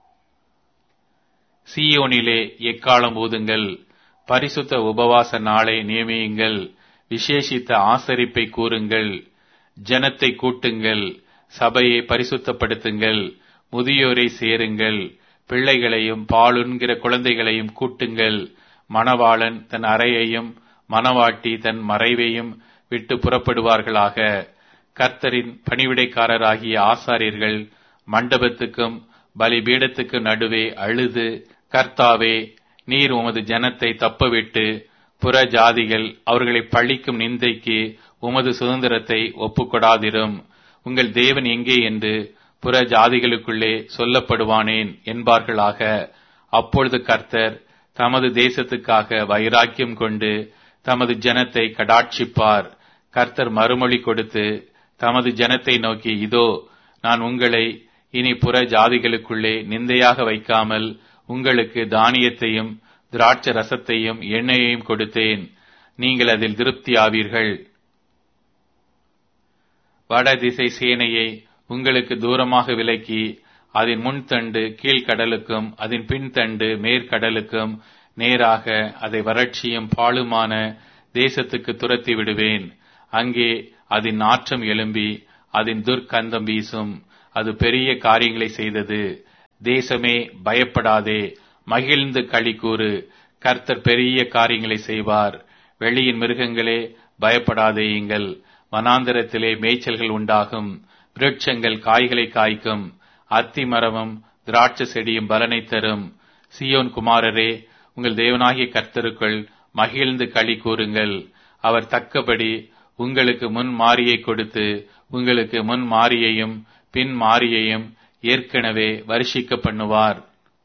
சீயோனிலே எக்காளம் ஊதுங்கள், பரிசுத்த உபவாச நாளை நியமியுங்கள், விசேஷித்த ஆசரிப்பை கூறுங்கள். ஜனத்தை கூட்டுங்கள், சபையை பரிசுத்தப்படுத்துங்கள், முதியோரை சேருங்கள், பிள்ளைகளையும் பாலுண்கிற குழந்தைகளையும் கூட்டுங்கள். மணவாளன் தன் அறையையும் மணவாட்டி தன் மறைவையும் விட்டு புறப்படுவார்களாக. கர்த்தரின் பணிவிடைக்காரராகிய ஆசாரியர்கள் மண்டபத்துக்கும் பலிபீடத்துக்கு நடுவே அழுது, கர்த்தாவே, நீர் உமது ஜனத்தை தப்பவிட்டு புற ஜாதிகள் அவர்களை பழிக்கும் நிந்தைக்கு உமது சுதந்திரத்தை ஒப்புக்கொடாதிரும். உங்கள் தேவன் எங்கே என்று புற ஜாதிகளுக்குள்ளே சொல்லப்படுவானேன் என்பார்களாக. அப்பொழுது கர்த்தர் தமது தேசத்துக்காக வைராக்கியம் கொண்டு தமது ஜனத்தை கடாட்சிப்பார். கர்த்தர் மறுமொழி கொடுத்து தமது ஜனத்தை நோக்கி, இதோ, நான் உங்களை இனி புற ஜாதிகளுக்குள்ளே நிந்தையாக வைக்காமல் உங்களுக்கு தானியத்தையும் திராட்சை ரசத்தையும் எண்ணெயையும் கொடுத்தேன், நீங்கள் அதில் திருப்தி ஆவீர்கள். வடதிசை சேனையை உங்களுக்கு தூரமாக விலக்கி அதன் முன்தண்டு கீழ்கடலுக்கும் அதன் பின்தண்டு மேற்கடலுக்கும் நேராக அதை வறட்சியும் பாழுமான தேசத்துக்கு துரத்தி விடுவேன். அங்கே அதன் நாற்றம் எழும்பி அதன் துர்க்கந்தம் வீசும். அது பெரிய காரியங்களை செய்தது. தேசமே பயப்படாதே, மகிழ்ந்து களிகூறு. கர்த்தர் பெரிய காரியங்களை செய்வார். வெளியின் மிருகங்களே பயப்படாதேயுங்கள். வனாந்தரத்திலே மேய்ச்சல்கள் உண்டாகும். விருட்சங்கள் காய்களை காய்க்கும். அத்தி மரமும் திராட்சை செடியும் பலனை தரும். சீயோன் குமாரரே, உங்கள் தேவனாகிய கர்த்தருக்குள் மகிழ்ந்து களி கூறுங்கள். அவர் தக்கபடி உங்களுக்கு முன் மாரியை கொடுத்து உங்களுக்கு முன் மாரியையும் பின் மாரியையும் ஏற்கனவே வருஷிக்க பண்ணுவார்.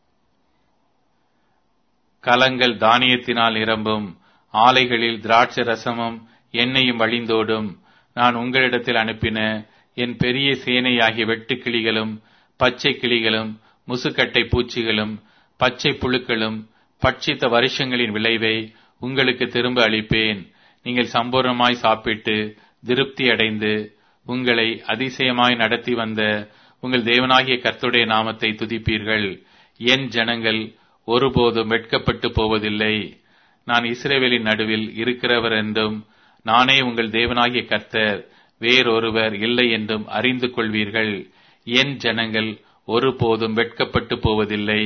கலங்கள் தானியத்தினால் நிரம்பும். ஆலைகளில் திராட்சை ரசமும் எண்ணெயும் வழிந்தோடும். நான் உங்களிடத்தில் அனுப்பின என் பெரிய சேனையாகிய வெட்டுக்கிளிகளும் பச்சை கிளிகளும் முசுக்கட்டை பூச்சிகளும் பச்சை புழுக்களும் பட்சித்த வருஷங்களின் விளைவை உங்களுக்கு திரும்ப அளிப்பேன். நீங்கள் சம்பூர்ணமாய் சாப்பிட்டு திருப்தி அடைந்து உங்களை அதிசயமாய் நடத்தி வந்த உங்கள் தேவனாகிய கர்த்தருடைய நாமத்தை துதிப்பீர்கள். என் ஜனங்கள் ஒருபோதும் வெட்கப்பட்டு போவதில்லை. நான் இஸ்ரவேலின் நடுவில் இருக்கிறவர் என்றும் நானே உங்கள் தேவனாகிய கர்த்தர், வேறொருவர் இல்லை என்றும் அறிந்து கொள்வீர்கள். என் ஜனங்கள் ஒருபோதும் வெட்கப்பட்டு போவதில்லை.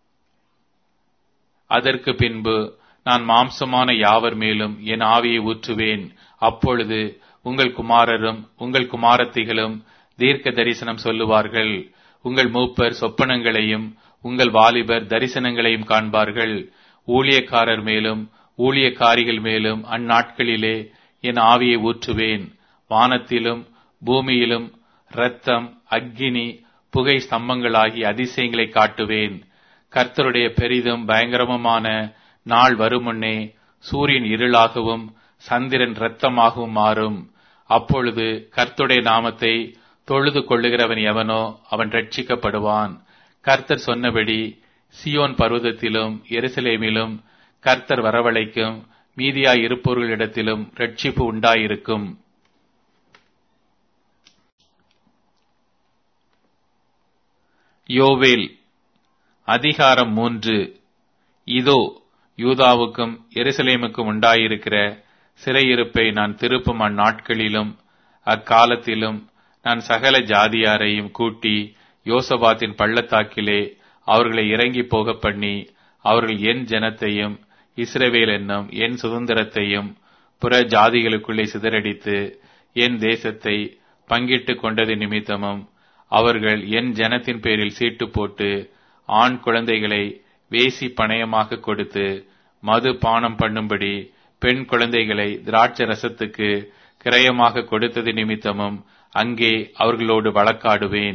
அதற்கு பின்பு நான் மாம்சமான யாவர் மேலும் என் ஆவியை ஊற்றுவேன். அப்பொழுது உங்கள் குமாரரும் உங்கள் குமாரத்திகளும் தீர்க்க தரிசனம் சொல்லுவார்கள். உங்கள் மூப்பர் சொப்பனங்களையும் உங்கள் வாலிபர் தரிசனங்களையும் காண்பார்கள். ஊழியக்காரர் மேலும் ஊழியக்காரிகள் மேலும் அந்நாட்களிலே என் ஆவியை ஊற்றுவேன். வானத்திலும் பூமியிலும் இரத்தம், அக்கினி, புகை ஸ்தம்பங்களாகி அதிசயங்களை காட்டுவேன். கர்த்தருடைய பெரிதும் பயங்கரமுமான நாள் வருமுன்னே சூரியன் இருளாகவும் சந்திரன் இரத்தமாகவும் மாறும். அப்பொழுது கர்த்தருடைய நாமத்தை தொழுது கொள்ளுகிறவன் எவனோ அவன் ரட்சிக்கப்படுவான். கர்த்தர் சொன்னபடி சியோன் பர்வதத்திலும் எருசலேமிலும் கர்த்தர் வரவழைக்கும் மீதியாய் இருப்பவர்களிடத்திலும் ரட்சிப்பு உண்டாயிருக்கும். யோவேல் அதிகாரம் 3. இதோ, யூதாவுக்கும் எருசலேமுக்கும் உண்டாயிருக்கிற சிறையிருப்பை நான் திருப்பும் அந்நாட்களிலும் அக்காலத்திலும் நான் சகல ஜாதியாரையும் கூட்டி யோசபாத்தின் பள்ளத்தாக்கிலே அவர்களை இறங்கி போக பண்ணி அவர்கள் என் ஜனத்தையும் இஸ்ரவேல் என்னும் என் சுதந்திரத்தையும் புற ஜாதிகளுக்குள்ளே சிதறடித்து என் தேசத்தை பங்கிட்டு கொண்டது நிமித்தமும் அவர்கள் என் ஜனத்தின் பேரில் சீட்டு போட்டு ஆண் குழந்தைகளை வேசி பணயமாக கொடுத்து மது பானம் பண்ணும்படி பெண் குழந்தைகளை திராட்சை ரசத்துக்கு கிரயமாக கொடுத்தது நிமித்தமும் அங்கே அவர்களோடு வழக்காடுவேன்.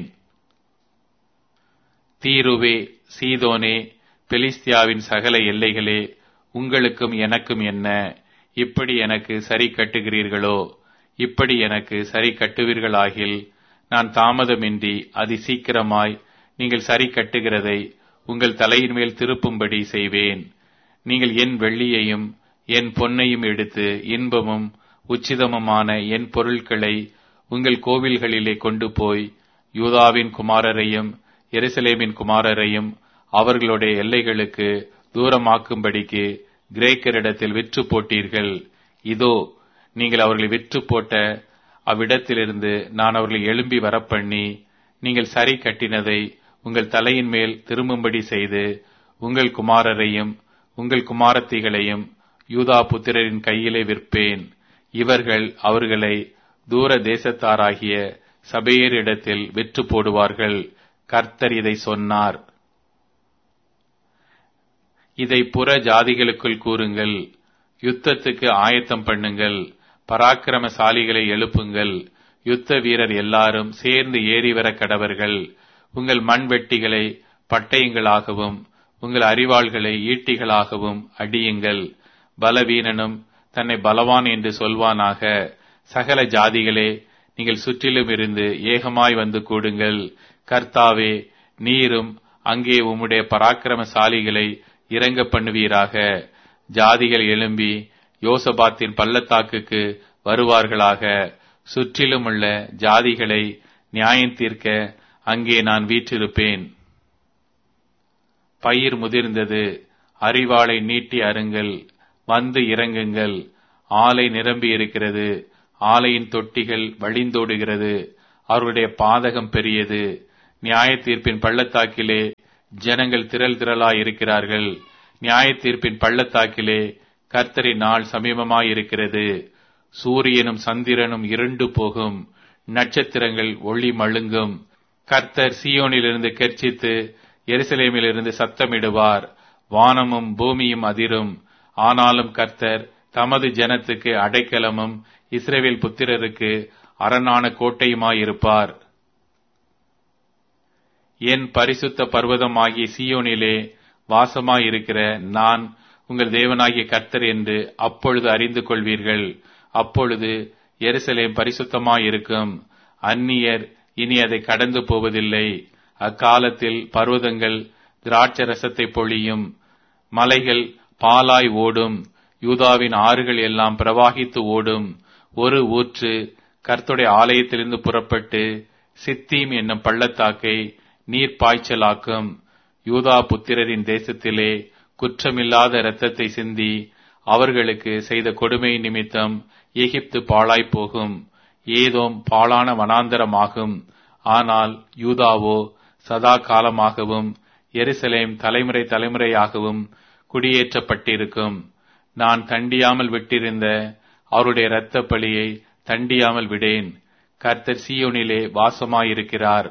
தீருவே, சீதோனே, பெலிஸ்தியாவின் சகல எல்லைகளே, உங்களுக்கும் எனக்கும் என்ன? இப்படி எனக்கு சரி கட்டுகிறீர்களோ? இப்படி எனக்கு சரி கட்டுவீர்களாகில் நான் தாமதமின்றி அதி சீக்கிரமாய் நீங்கள் சரி கட்டுகிறதை உங்கள் தலையின் மேல் திருப்பும்படி செய்வேன். நீங்கள் என் வெள்ளியையும் என் பொன்னையும் எடுத்து இன்பமும் உச்சிதமுமான என் பொருட்களை உங்கள் கோவில்களிலே கொண்டு போய் யூதாவின் குமாரரையும் எருசலேமின் குமாரரையும் அவர்களுடைய எல்லைகளுக்கு தூரமாக்கும்படிக்கு கிரேக்கரிடத்தில் விற்று போட்டீர்கள். இதோ, நீங்கள் அவர்களை விற்று போட்ட அவ்விடத்திலிருந்து நான் அவர்களை எழும்பி வரப்பண்ணி நீங்கள் சரி கட்டினதை உங்கள் தலையின் மேல் திரும்பும்படி செய்து உங்கள் குமாரரையும் உங்கள் குமாரத்திகளையும் யூதா புத்திரரின் கையிலே விற்பேன். இவர்கள் அவர்களை தூர தேசத்தாராகிய சபையரிடத்தில் விற்று போடுவார்கள். கர்த்தர் இதை சொன்னார். இதை புற ஜாதிகளுக்குள் கூறுங்கள். யுத்தத்துக்கு ஆயத்தம் பண்ணுங்கள். பராக்கிரமசாலிகளை எழுப்புங்கள். யுத்த வீரர் எல்லாரும் சேர்ந்து ஏறி வர கடவர்கள். உங்கள் மண்வெட்டிகளை பட்டயங்களாகவும் உங்கள் அரிவாள்களை ஈட்டிகளாகவும் அடியுங்கள். பலவீனனும் தன்னை பலவான் என்று சொல்வானாக. சகல ஜாதிகளே, நீங்கள் சுற்றிலும் இருந்து ஏகமாய் வந்து கூடுங்கள். கர்த்தாவே, நீரும் அங்கே உம்முடைய பராக்கிரமசாலிகளை இறங்க பண்ணுவீராக. ஜாதிகள் எழும்பி யோசபாத்தின் பள்ளத்தாக்குக்கு வருவார்களாக. சுற்றிலும் உள்ள ஜாதிகளை நியாயம் தீர்க்க அங்கே நான் வீற்றிருப்பேன். பயிர் முதிர்ந்தது, அரிவாளை நீட்டி அருங்கள், வந்து இறங்குங்கள். ஆலை நிரம்பி இருக்கிறது, ஆலையின் தொட்டிகள் வழிந்தோடுகிறது. அவர்களுடைய பாதகம் பெரியது. நியாய தீர்ப்பின் பள்ளத்தாக்கிலே ஜனங்கள் திரள் திரளாய் இருக்கிறார்கள். நியாய தீர்ப்பின் பள்ளத்தாக்கிலே கர்த்தரின் நாள் சமீபமாயிருக்கிறது. சூரியனும் சந்திரனும் இருண்டு போகும், நட்சத்திரங்கள் ஒளி மழுங்கும். கர்த்தர் சீயோனிலிருந்து கெர்ச்சித்து எருசலேமிலிருந்து சத்தமிடுவார். வானமும் பூமியும் அதிரும். ஆனாலும் கர்த்தர் தமது ஜனத்துக்கு அடைக்கலமும் இஸ்ரவேல் புத்திரருக்கு அரணான கோட்டையுமாயிருப்பார். என் பரிசுத்த பர்வதமாகிய சீயோனிலே வாசமாயிருக்கிற நான் உங்கள் தேவனாகிய கர்த்தர் என்று அப்பொழுது அறிந்து கொள்வீர்கள். அப்பொழுது எருசலேம் பரிசுத்தமாயிருக்கும். அந்நியர் இனி அதை கடந்து போவதில்லை. அக்காலத்தில் பர்வதங்கள் திராட்சரசத்தை பொழியும், மலைகள் பாலாய் ஓடும், யூதாவின் ஆறுகள் எல்லாம் பிரவாகித்து ஓடும். ஒரு ஊற்று கர்த்தருடைய ஆலயத்திலிருந்து புறப்பட்டு சித்தீம் என்னும் பள்ளத்தாக்கை நீர் பாய்ச்சலாக்கும். யூதா புத்திரரின் தேசத்திலே குற்றமில்லாத இரத்தத்தை சிந்தி அவர்களுக்கு செய்த கொடுமை நிமித்தம் எகிப்து பாழாய் போகும். ஏதோம் பாழான வனாந்தரமாகும். ஆனால் யூதாவோ சதா காலமாகவும் எருசலேம் தலைமுறை தலைமுறையாகவும் குடியேற்றப்பட்டிருக்கும். நான் தண்டியாமல் விட்டிருந்த அவருடைய இரத்த பழியை தண்டியாமல் விடேன். கர்த்தர் சீயோனிலே வாசமாயிருக்கிறார்.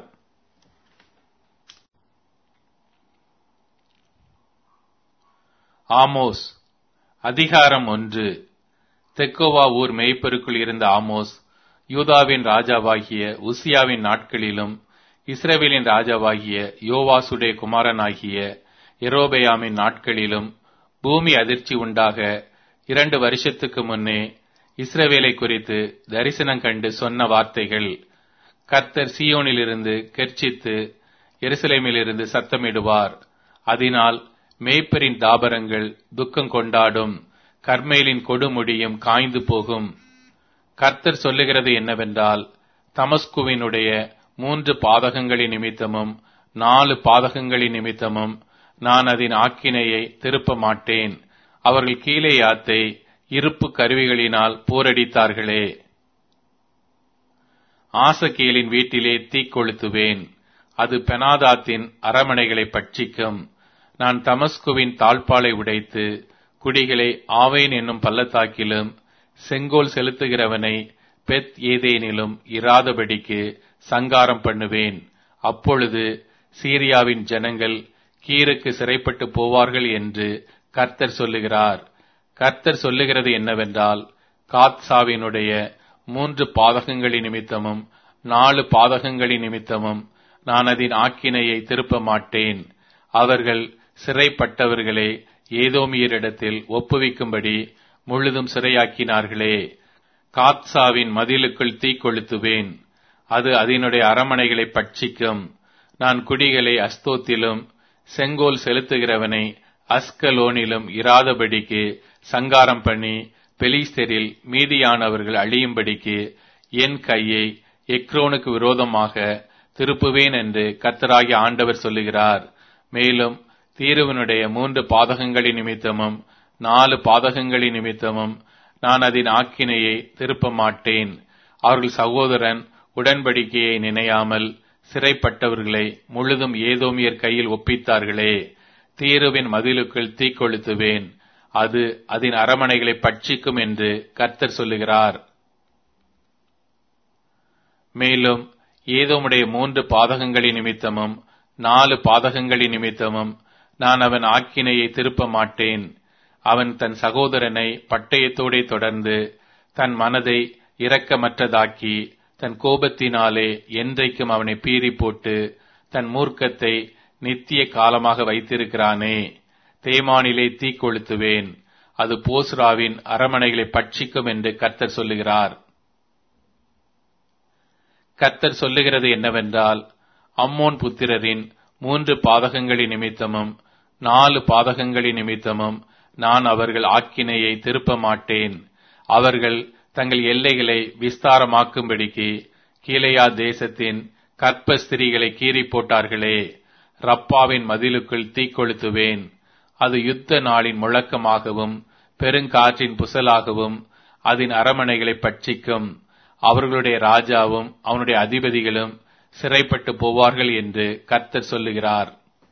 ஆமோஸ் அதிகாரம் 1. தெக்கோவா ஊர் மேய்ப்பருக்குள் இருந்த ஆமோஸ் யூதாவின் ராஜாவாகிய உசியாவின் நாட்களிலும் இஸ்ரவேலின் ராஜாவாகிய யோவாசுடைய குமாரனாகிய எரோபெயாமின் நாட்களிலும் பூமி அதிர்ச்சி உண்டாக 2 வருஷத்துக்கு முன்னே இஸ்ரவேலை குறித்து தரிசனம் கண்டு சொன்ன வார்த்தைகள். கர்த்தர் சீயோனிலிருந்து கெர்ச்சித்து எருசலேமிலிருந்து சத்தமிடுவார். அதனால் மேய்ப்பரின் தாபரங்கள் துக்கம் கொண்டாடும், கர்மேலின் கொடுமுடியும் காய்ந்து போகும். கர்த்தர் சொல்லுகிறது என்னவென்றால், தமஸ்குவினுடைய 3 பாதகங்களின் நிமித்தமும் 4 பாதகங்களின் நிமித்தமும் நான் அதன் ஆக்கினையை திருப்ப மாட்டேன். அவர்கள் கீலேயாத்தை இருப்பு கருவிகளினால் போரடித்தார்களே. ஆசகேலின் வீட்டிலே தீக்கொளுத்துவேன், அது பெனாதாத்தின் அரமனைகளை பட்சிக்கும். நான் தமஸ்குவின் தாழ்பாலை உடைத்து குடிகளை ஆவேன் என்னும் பள்ளத்தாக்கிலும் செங்கோல் செலுத்துகிறவனை பெத் ஏதேனிலும் இராதபடிக்கு சங்காரம் பண்ணுவேன். அப்பொழுது சீரியாவின் ஜனங்கள் கீருக்கு சிறைப்பட்டு போவார்கள் என்று கர்த்தர் சொல்லுகிறார். கர்த்தர் சொல்லுகிறது என்னவென்றால், காத்சாவினுடைய 3 பாதகங்களின் நிமித்தமும் 4 பாதகங்களின் நிமித்தமும் நான் அதன் ஆக்கினையை திருப்ப மாட்டேன். அவர்கள் சிறைப்பட்டவர்களை ஏதோமியரிடத்தில் ஒப்புவிக்கும்படி முழுதும் சிறையாக்கினார்களே. காத்சாவின் மதிலுக்குள் தீக்கொளுத்துவேன், அது அதனுடைய அரமனைகளை பட்சிக்கும். நான் குடிகளை அஸ்தோத்திலும் செங்கோல் செலுத்துகிறவனை அஸ்கலோனிலும் இராதபடிக்கு சங்காரம் பண்ணி பெலிஸ்தரில் மீதியானவர்கள் அழியும்படிக்கு என் கையை எக்ரோனுக்கு விரோதமாக திருப்புவேன் என்று கர்த்தராகிய ஆண்டவர் சொல்லுகிறார். மேலும் தீருவனுடைய 3 பாதகங்களின் நிமித்தமும் 4 பாதகங்களின் நிமித்தமும் நான் அதன் ஆக்கினையை திருப்ப மாட்டேன். அவர்கள் சகோதரன் உடன்படிக்கையை நினையாமல் சிறைப்பட்டவர்களை முழுதும் ஏதோமியர் கையில் ஒப்பித்தார்களே. தீருவின் மதிலுக்குள் தீக்கொளுத்துவேன், அது அதன் அரமனைகளை பட்சிக்கும் என்று கர்த்தர் சொல்லுகிறார். மேலும் ஏதோமுடைய 3 பாதகங்களின் நிமித்தமும் 4 பாதகங்களின் நிமித்தமும் நான் அவன் ஆக்கினையை திருப்ப மாட்டேன். அவன் தன் சகோதரனை பட்டயத்தோடே தொடர்ந்து தன் மனதை இரக்கமற்றதாக்கி தன் கோபத்தினாலே என்றைக்கும் அவனை பீறி போட்டு தன் மூர்க்கத்தை நித்திய காலமாக வைத்திருக்கிறானே. தேமானிலே தீக்கொளுத்துவேன், அது போஸ்ராவின் அரமனைகளை பட்சிக்கும் என்று கர்த்தர் சொல்லுகிறார். கர்த்தர் சொல்லுகிறது என்னவென்றால், அம்மோன் புத்திரரின் 3 பாதகங்களின் நிமித்தமும் 4 பாதகங்களின் நிமித்தமும் நான் அவர்கள் ஆக்கினையை திருப்ப மாட்டேன். அவர்கள் தங்கள் எல்லைகளை விஸ்தாரமாக்கும்படிக்கு கீலேயா தேசத்தின் கற்ப ஸ்திரீகளை கீறி போட்டார்களே. ரப்பாவின் மதிலுக்குள் தீக்கொளுத்துவேன், அது யுத்த நாளின் முழக்கமாகவும் பெருங்காற்றின் புசலாகவும் அதன் அரமனைகளை பட்சிக்கும். அவர்களுடைய ராஜாவும் அவனுடைய அதிபதிகளும் சிறைப்பட்டு போவார்கள் என்று கர்த்தர் சொல்லுகிறார்.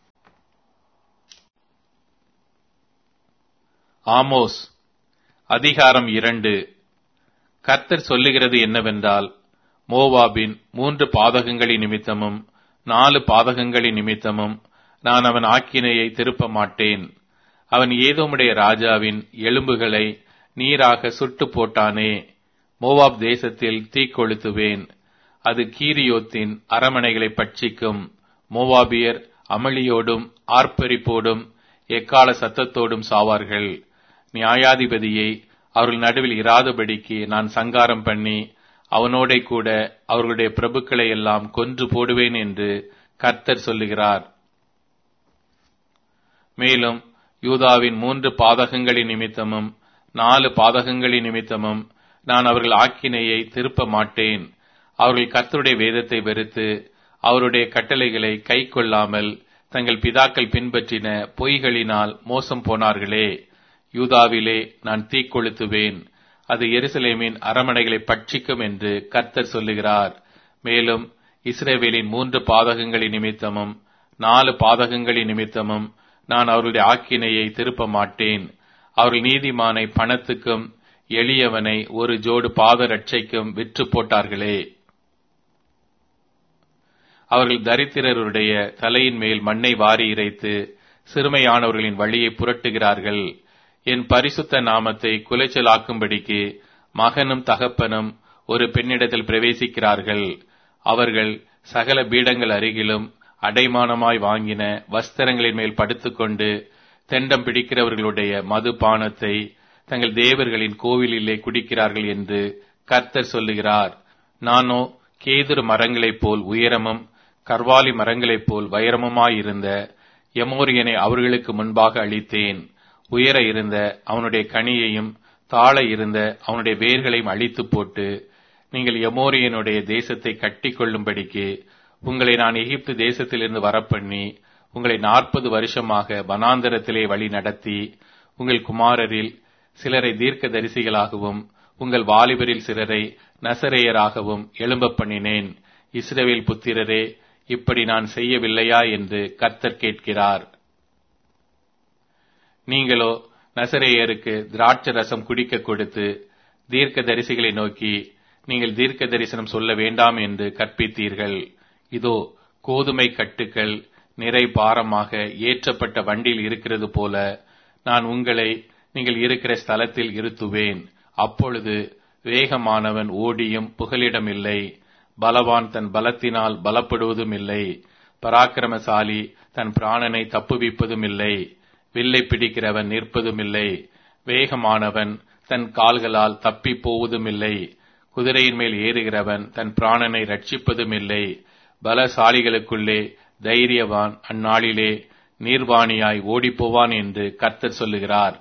ஆமோஸ் அதிகாரம் 2. கர்த்தர் சொல்லுகிறது என்னவென்றால், மோவாபின் 3 பாதகங்களின் நிமித்தமும் 4 பாதகங்களின் நிமித்தமும் நான் அவன் ஆக்கினையை திருப்ப மாட்டேன். அவன் ஏதோமுடைய ராஜாவின் எலும்புகளை நீராக சுட்டு போட்டானே. மோவாப் தேசத்தில் தீக்கொளுத்துவேன், அது கீரியோத்தின் அரமனைகளை பட்சிக்கும். மோவாபியர் அமளியோடும் ஆர்ப்பரிப்போடும் எக்கால சத்தத்தோடும் சாவார்கள். நியாயாதிபதியை அவர்கள் நடுவில் இராதபடிக்கு நான் சங்காரம் பண்ணி அவனோட கூட அவர்களுடைய பிரபுக்களை எல்லாம் கொன்று போடுவேன் என்று கர்த்தர் சொல்லுகிறார். மேலும் யூதாவின் 3 பாதகங்களின் நிமித்தமும் 4 பாதகங்களின் நிமித்தமும் நான் அவர்கள் ஆக்கினையை திருப்ப மாட்டேன். அவர்கள் கர்த்தருடைய வேதத்தை வெறுத்து அவருடைய கட்டளைகளை கை கொள்ளாமல் தங்கள் பிதாக்கள் பின்பற்றின பொய்களினால் மோசம் போனார்களே. யூதாவிலே நான் தீக்கொளுத்துவேன், அது எருசலேமின் அரமனைகளை பட்சிக்கும் என்று கர்த்தர் சொல்லுகிறார். மேலும் இஸ்ரவேலின் 3 பாதகங்களின் நிமித்தமும் 4 பாதகங்களின் நிமித்தமும் நான் அவர்களுடைய ஆக்கினையை திருப்ப மாட்டேன். அவர்கள் நீதிமானை பணத்துக்கும் எளியவனை ஒரு ஜோடு பாத ரட்சைக்கும் விற்று போட்டார்களே. அவர்கள் தரித்திரருடைய தலையின் மேல் மண்ணை வாரி இறைத்து சிறுமையானவர்களின் வழியை புரட்டுகிறார்கள். என் பரிசுத்த நாமத்தை குலைச்சலாக்கும்படிக்கு மகனும் தகப்பனும் ஒரு பெண்ணிடத்தில் பிரவேசிக்கிறார்கள். அவர்கள் சகல பீடங்கள் அருகிலும் அடைமானமாய் வாங்கின வஸ்திரங்களின் மேல் படுத்துக்கொண்டு தெண்டம் பிடிக்கிறவர்களுடைய மதுபானத்தை தங்கள் தேவர்களின் கோவிலிலே குடிக்கிறார்கள் என்று கர்த்தர் சொல்லுகிறார். நானோ கேதுரு மரங்களைப் போல் உயரமும் கர்வாலி மரங்களைப் போல் வைரமுமாயிருந்த எமோரியனை அவர்களுக்கு முன்பாக அழித்தேன். உயர இருந்த அவனுடைய கனியையும் தாழ இருந்த அவனுடைய வேர்களையும் அழித்து போட்டு, நீங்கள் எமோரியனுடைய தேசத்தை கட்டி கொள்ளும்படிக்கு உங்களை நான் எகிப்து தேசத்திலிருந்து வரப்பண்ணி உங்களை 40 வருஷமாக வனாந்தரத்திலே வழி நடத்தி, உங்கள் குமாரரில் சிலரை தீர்க்க தரிசிகளாகவும் உங்கள் வாலிபரில் சிலரை நசரேயராகவும் எழும்ப பண்ணினேன். இஸ்ரவேல் புத்திரரே, இப்படி நான் செய்யவில்லையா என்று கர்த்தர் கேட்கிறார். நீங்களோ நசரேயருக்கு திராட்சை ரசம் குடிக்க கொடுத்து தீர்க்க தரிசிகளை நோக்கி, நீங்கள் தீர்க்க தரிசனம் சொல்ல வேண்டாம் என்று கற்பித்தீர்கள். இதோ கோதுமை கட்டுக்கள் நிறை பாரமாக ஏற்றப்பட்ட வண்டியில் இருக்கிறது போல நான் உங்களை நீங்கள் இருக்கிற ஸ்தலத்தில் இருத்துவேன். அப்பொழுது வேகமானவன் ஓடியும் புகலிடமில்லை, பலவான் தன் பலத்தினால் பலப்படுவதும் இல்லை, பராக்கிரமசாலி தன் பிராணனை தப்புவிப்பதும் இல்லை, வில்லை பிடிக்கிறவன் நிற்பதும் இல்லை, வேகமானவன் தன் கால்களால் தப்பி போவதும் இல்லை, குதிரையின் மேல் ஏறுகிறவன் தன் பிராணனை ரட்சிப்பதும் இல்லை. பலசாலிகளுக்குள்ளே தைரியவான் அந்நாளிலே நீர்வாணியாய் ஓடிப்போவான் என்று கர்த்தர் சொல்லுகிறார்.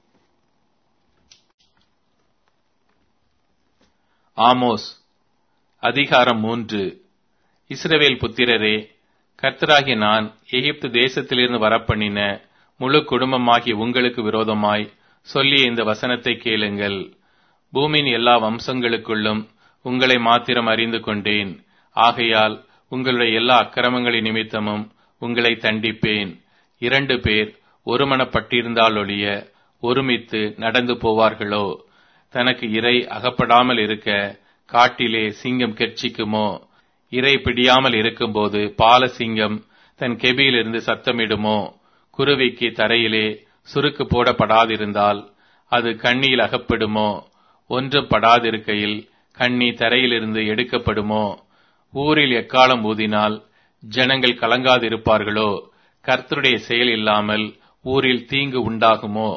ஆமோஸ் அதிகாரம் 3. இஸ்ரவேல் புத்திரரே, கர்த்தராகிய நான் எகிப்து தேசத்திலிருந்து வரப்பண்ணின முழு குடும்பமாகி உங்களுக்கு விரோதமாய் சொல்லிய இந்த வசனத்தை கேளுங்கள். பூமியின் எல்லா வம்சங்களுக்குள்ளும் உங்களை மாத்திரம் அறிந்து கொண்டேன். ஆகையால் உங்களுடைய எல்லா அக்கிரமங்களின் நிமித்தமும் உங்களை தண்டிப்பேன். 2 பேர் ஒருமனப்பட்டிருந்தாலொழிய ஒருமித்து நடந்து போவார்களோ? தனக்கு இரை அகப்படாமல் இருக்க காட்டிலே சிங்கம் கெர்ச்சிக்குமோ? இரை பிடியாமல் இருக்கும்போது பால சிங்கம் தன் கெபியிலிருந்து சத்தமிடுமோ? குருவிக்கு தரையிலே சுருக்கு போடப்படாதிருந்தால் அது கண்ணியில் அகப்படுமோ? ஒன்றும் படாதிருக்கையில் கண்ணி தரையிலிருந்து எடுக்கப்படுமோ? ஊரில் எக்காலம் ஊதினால் ஜனங்கள் கலங்காதிருப்பார்களோ? கர்த்தருடைய செயல் இல்லாமல் ஊரில் தீங்கு உண்டாகுமோ?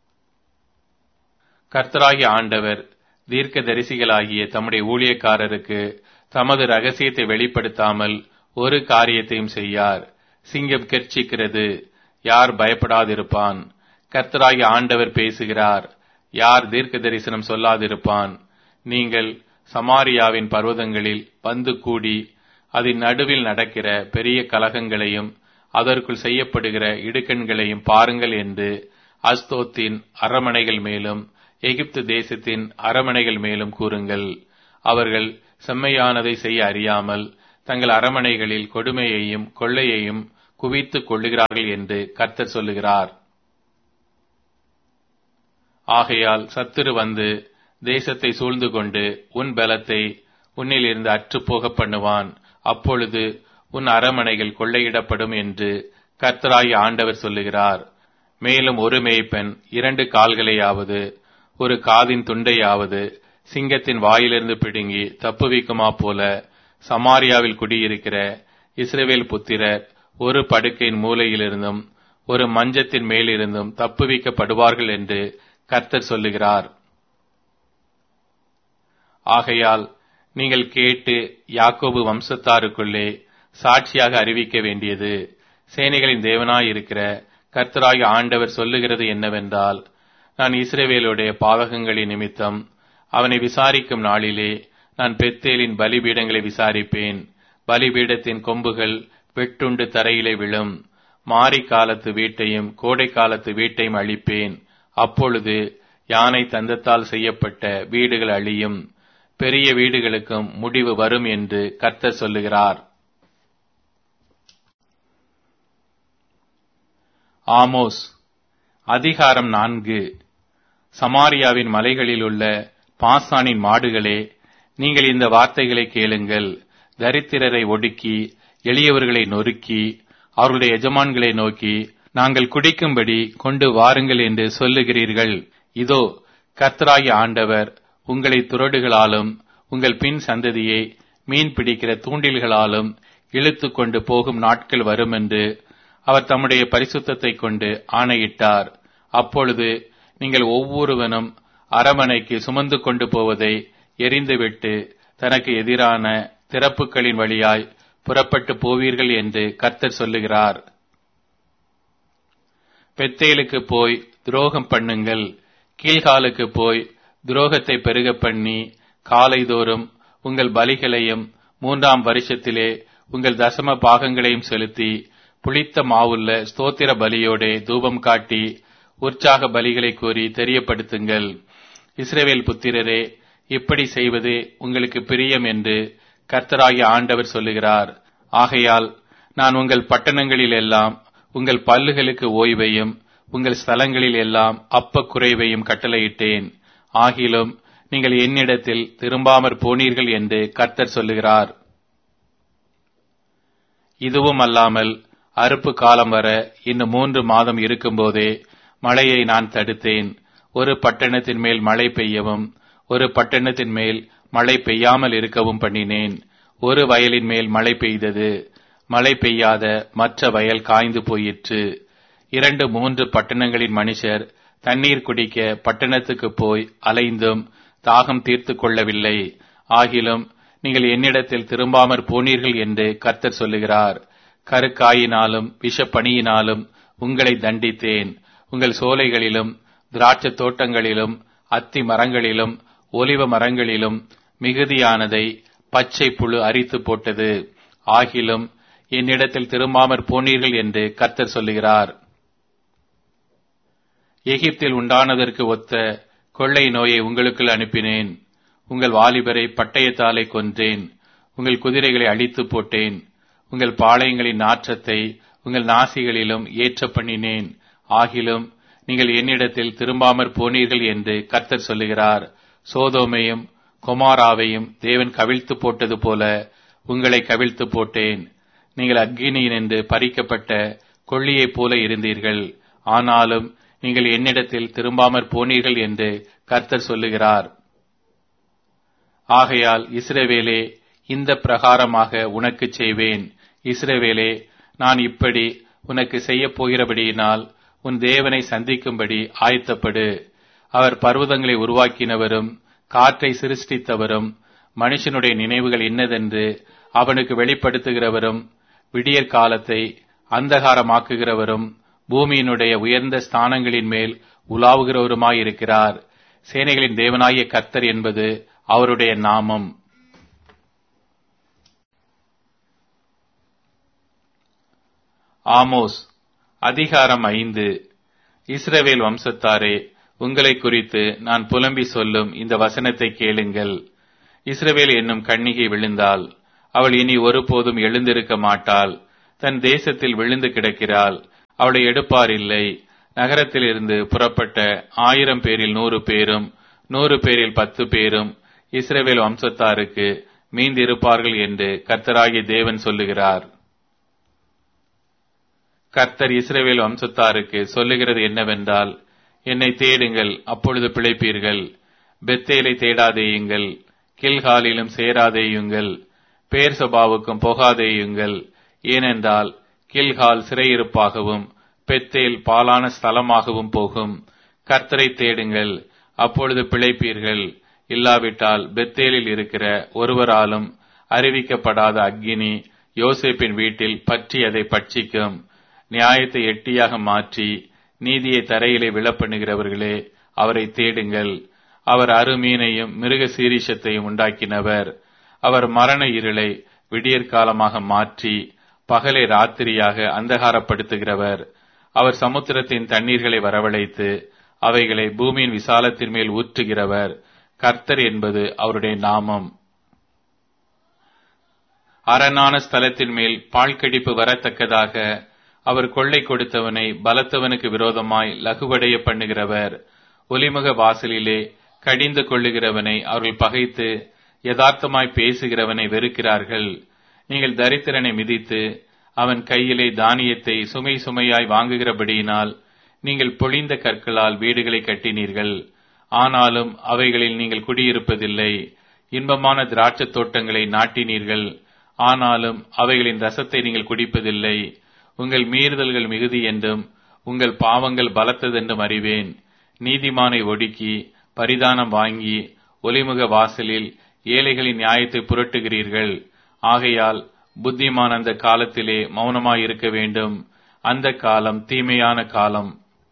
கர்த்தராகிய ஆண்டவர் தீர்க்க தரிசிகளாகிய தம்முடைய ஊழியக்காரருக்கு தமது ரகசியத்தை வெளிப்படுத்தாமல் ஒரு காரியத்தையும் செய்யார். சிங்கம் கெர்ச்சிக்கிறது, யார் பயப்படாதிருப்பான்? கர்த்தராகிய ஆண்டவர் பேசுகிறார், யார் தீர்க்க தரிசனம் சொல்லாதிருப்பான்? நீங்கள் சமாரியாவின் பர்வதங்களில் வந்து கூடி அதன் நடுவில் நடக்கிற பெரிய கலகங்களையும் அதற்குள் செய்யப்படுகிற இடுக்கண்களையும் பாருங்கள் என்று அஸ்தோத்தின் அரமனைகள் மேலும் எகிப்து தேசத்தின் அரமனைகள் மேலும் கூறுங்கள். அவர்கள் செம்மையானதை செய்ய அறியாமல் தங்கள் அரமனைகளில் கொடுமையையும் கொள்ளையையும் குவித்துக் கொள்ளுகிறார்கள் என்று கர்த்தர் சொல்லுகிறார். ஆகையால் சத்துரு வந்து தேசத்தை சூழ்ந்து கொண்டு உன் பலத்தை உன்னிலிருந்து அற்றுப்போக பண்ணுவான். அப்பொழுது உன் அரமனைகள் கொள்ளையிடப்படும் என்று கர்த்தராகிய ஆண்டவர் சொல்லுகிறார். மேலும் ஒரு மேய்ப்பன் 2 கால்களையாவது ஒரு காதின் துண்டையாவது சிங்கத்தின் வாயிலிருந்து பிடுங்கி தப்புவிக்குமா போல சமாரியாவில் குடியிருக்கிற இஸ்ரவேல் புத்திரர் ஒரு படுக்கையின் மூலையிலிருந்தும் ஒரு மஞ்சத்தின் மேலிருந்தும் தப்புவிக்கப்படுவார்கள் என்று கர்த்தர் சொல்லுகிறார். ஆகையால் நீங்கள் கேட்டு யாக்கோபு வம்சத்தாருக்குள்ளே சாட்சியாக அறிவிக்க வேண்டியது, சேனைகளின் தேவனாயிருக்கிற கர்த்தராகிய ஆண்டவர் சொல்லுகிறது என்னவென்றால், நான் இஸ்ரவேலுடைய பாவகங்களின் நிமித்தம் அவனை விசாரிக்கும் நாளிலே நான் பெத்தேலின் பலிபீடங்களை விசாரிப்பேன். பலிபீடத்தின் கொம்புகள் வெட்டுண்டு தரையிலே விழும். மாரி காலத்து வீட்டையும் கோடை காலத்து வீட்டையும் அழிப்பேன். அப்பொழுது யானை தந்தத்தால் செய்யப்பட்ட வீடுகள் அழியும், பெரிய வீடுகளுக்கும் முடிவு வரும் என்று கர்த்தர் சொல்லுகிறார். ஆமோஸ் அதிகாரம் 4. சமாரியாவின் மலைகளில் உள்ள பாசானின் மாடுகளே, நீங்கள் இந்த வார்த்தைகளை கேளுங்கள். தரித்திரரை ஒடுக்கி எளியவர்களை நொறுக்கி அவர்களுடைய எஜமான்களை நோக்கி நாங்கள் குடிக்கும்படி கொண்டு வாருங்கள் என்று சொல்லுகிறீர்கள். இதோ கர்த்தராகிய ஆண்டவர் உங்களை துறடுகளாலும் உங்கள் பின் சந்ததியை மீன் பிடிக்கிற தூண்டில்களாலும் இழுத்து கொண்டு போகும் நாட்கள் வரும் என்று அவர் தம்முடைய பரிசுத்தத்தை கொண்டு ஆணையிட்டார். அப்பொழுது நீங்கள் ஒவ்வொருவனும் அரமனைக்கு சுமந்து கொண்டு போவதை எறிந்துவிட்டு தனக்கு எதிரான திறப்புகளின் வழியாய் புறப்பட்டு போவீர்கள் என்று கர்த்தர் சொல்லுகிறார். பெத்தேலுக்கு போய் துரோகம் பண்ணுங்கள், கீழ்காலுக்கு போய் துரோகத்தை பெருக பண்ணி காலைதோறும் உங்கள் பலிகளையும் 3ஆம் வருஷத்திலே உங்கள் தசம பாகங்களையும் செலுத்தி புளித்த மாவுள்ள ஸ்தோத்திர பலியோடே தூபம் காட்டி உற்சாக பலிகளை கூறி தெரியப்படுத்துங்கள். இஸ்ரவேல் புத்திரரே, இப்படி செய்வது உங்களுக்கு பிரியம் என்று கர்த்தராகிய ஆண்டவர் சொல்லுகிறார். ஆகையால் நான் உங்கள் பட்டணங்களில் எல்லாம் உங்கள் பல்லுகளுக்கு ஓய்வையும் உங்கள் ஸ்தலங்களில் எல்லாம் அப்ப குறைவையும் கட்டளையிட்டேன். ஆகிலும் நீங்கள் என்னிடத்தில் திரும்பாமற் போனீர்கள் என்று கர்த்தர் சொல்லுகிறார். இதுவும் அல்லாமல் அறுப்பு காலம் வர இன்னும் 3 மாதம் இருக்கும்போதே மழையை நான் தடுத்தேன். ஒரு பட்டணத்தின் மேல் மழை பெய்யவும் ஒரு பட்டணத்தின் மேல் மழை பெய்யாமல் இருக்கவும் பண்ணினேன். ஒரு வயலின் மேல் மழை பெய்தது, மழை பெய்யாத மற்ற வயல் காய்ந்து போயிற்று. 2-3 பட்டணங்களின் மனுஷர் தண்ணீர் குடிக்க பட்டணத்துக்கு போய் அலைந்தும் தாகம் தீர்த்து கொள்ளவில்லை. ஆகிலும் நீங்கள் என்னிடத்தில் திரும்பாமற் போனீர்கள் என்று கர்த்தர் சொல்லுகிறார். கருக்காயினாலும் விஷப்பணியினாலும் உங்களை தண்டித்தேன். உங்கள் சோலைகளிலும் திராட்சை தோட்டங்களிலும் அத்தி மரங்களிலும் ஒலிவ மரங்களிலும் மிகுதியானதை பச்சை புழு அரித்து போட்டது. ஆகிலும் என்னிடத்தில் திரும்பாமற் போனீர்கள் என்று கர்த்தர் சொல்லுகிறார். எகிப்தில் உண்டானதற்கு ஒத்த கொள்ளை நோயை உங்களுக்குள் அனுப்பினேன். உங்கள் வாலிபரை பட்டயத்தாலே கொன்றேன். உங்கள் குதிரைகளை அழித்து போட்டேன். உங்கள் பாளையங்களின் நாற்றத்தை உங்கள் நாசிகளிலும் ஏற்ற பண்ணினேன். ஆகிலும் நீங்கள் என்னிடத்தில் திரும்பாமற் போனீர்கள் என்று கர்த்தர் சொல்லுகிறார். சோதோமையும் கொமாராவையும் தேவன் கவிழ்த்து போட்டது போல உங்களை கவிழ்த்து போட்டேன். நீங்கள் அக்கினியினின்று பறிக்கப்பட்ட கொள்ளியைப் போல இருந்தீர்கள். ஆனாலும் நீங்கள் என்னிடத்தில் திரும்பாமற் போனீர்கள் என்று கர்த்தர் சொல்லுகிறார். ஆகையால் இஸ்ரவேலே, இந்த பிரகாரமாக உனக்கு செய்வேன். இஸ்ரவேலே, நான் இப்படி உனக்கு செய்யப் போகிறபடியினால் உன் தேவனை சந்திக்கும்படி ஆயத்தப்படு. அவர் பர்வதங்களை உருவாக்கினவரும் காற்றை சிருஷ்டித்தவரும் மனுஷனுடைய நினைவுகள் இன்னதென்று அவனுக்கு வெளிப்படுத்துகிறவரும் விடியற் காலத்தை அந்தகாரமாக்குகிறவரும் பூமியினுடைய உயர்ந்த ஸ்தானங்களின் மேல் உலாவுகிறவருமாயிருக்கிறார். சேனைகளின் தேவனாகிய கர்த்தர் என்பது அவருடைய நாமம். ஆமோஸ் அதிகாரம் 5. இஸ்ரவேல் வம்சத்தாரே, உங்களை குறித்து நான் புலம்பி சொல்லும் இந்த வசனத்தை கேளுங்கள். இஸ்ரவேல் என்னும் கன்னிகை விழுந்தாள். அவள் இனி ஒருபோதும் எழுந்திருக்க மாட்டாள். தன் தேசத்தில் விழுந்து கிடக்கிறாள். அவளை எடுப்பார் இல்லை. நகரத்திலிருந்து புறப்பட்ட 1000 பேரில் 100 பேரும் 100 பேரில் 10 பேரும் இஸ்ரவேல் வம்சத்தாருக்கு மீந்திருப்பார்கள் என்று கர்த்தராகிய தேவன் சொல்லுகிறார். கர்த்தர் இஸ்ரவேல் வம்சத்தாருக்கு சொல்லுகிறது என்னவென்றால், என்னை தேடுங்கள், அப்பொழுது பிழைப்பீர்கள். பெத்தேலை தேடாதேயுங்கள், கில்காலிலும் சேராதேயுங்கள், பேர்சபாவுக்கும் போகாதேயுங்கள். ஏனென்றால் கில்கால் சிறையிருப்பாகவும் பெத்தேல் பாலான ஸ்தலமாகவும் போகும். கர்த்தரை தேடுங்கள், அப்பொழுது பிழைப்பீர்கள். இல்லாவிட்டால் பெத்தேலில் இருக்கிற ஒருவராலும் அறிவிக்கப்படாத அக்கினி யோசேப்பின் வீட்டில் பற்றி அதை பட்சிக்கும். நியாயத்தை எட்டியாக மாற்றி நீதியை தரையிலே விழப்பண்ணுகிறவர்களே, அவரை தேடுங்கள். அவர் அருமீனையும் மிருக சீரிஷத்தையும் உண்டாக்கினவர். அவர் மரண இருளை விடியற்காலமாக மாற்றி பகலை ராத்திரியாக அந்தகாரப்படுத்துகிறவர். அவர் சமுத்திரத்தின் தண்ணீர்களை வரவழைத்து அவைகளை பூமியின் விசாலத்தின் மேல் ஊற்றுகிறவர். கர்த்தர் என்பது அவருடைய நாமம். அரணான ஸ்தலத்தின் மேல் பாழ்கடிப்பு வரத்தக்கதாக அவர் கொள்ளை கொடுத்தவனை பலத்தவனுக்கு விரோதமாய் லகுவடைய பண்ணுகிறவர். ஒலிமுக வாசலிலே கடிந்து கொள்ளுகிறவனை அவர்கள் பகைத்து யதார்த்தமாய் பேசுகிறவனை வெறுக்கிறார்கள். நீங்கள் தரித்திரனை மிதித்து அவன் கையிலே தானியத்தை சுமை சுமையாய் வாங்குகிறபடியினால் நீங்கள் பொழிந்த கற்களால் வீடுகளை கட்டினீர்கள். ஆனாலும் அவைகளில் நீங்கள் குடியிருப்பதில்லை. இன்பமான திராட்சத் தோட்டங்களை நாட்டினீர்கள். ஆனாலும் அவைகளின் ரசத்தை நீங்கள் குடிப்பதில்லை. உங்கள் மீறுதல்கள் மிகுதி என்றும் உங்கள் பாவங்கள் பலத்ததென்றும் அறிவேன். நீதிமானை ஒடுக்கி பரிதானம் வாங்கி ஒலிமுக வாசலில் ஏழைகளின் நியாயத்தை புரட்டுகிறீர்கள். ஆகையால் புத்திமான் அந்த காலத்திலே மௌனமாயிருக்க வேண்டும். அந்த காலம் தீமையான காலம்.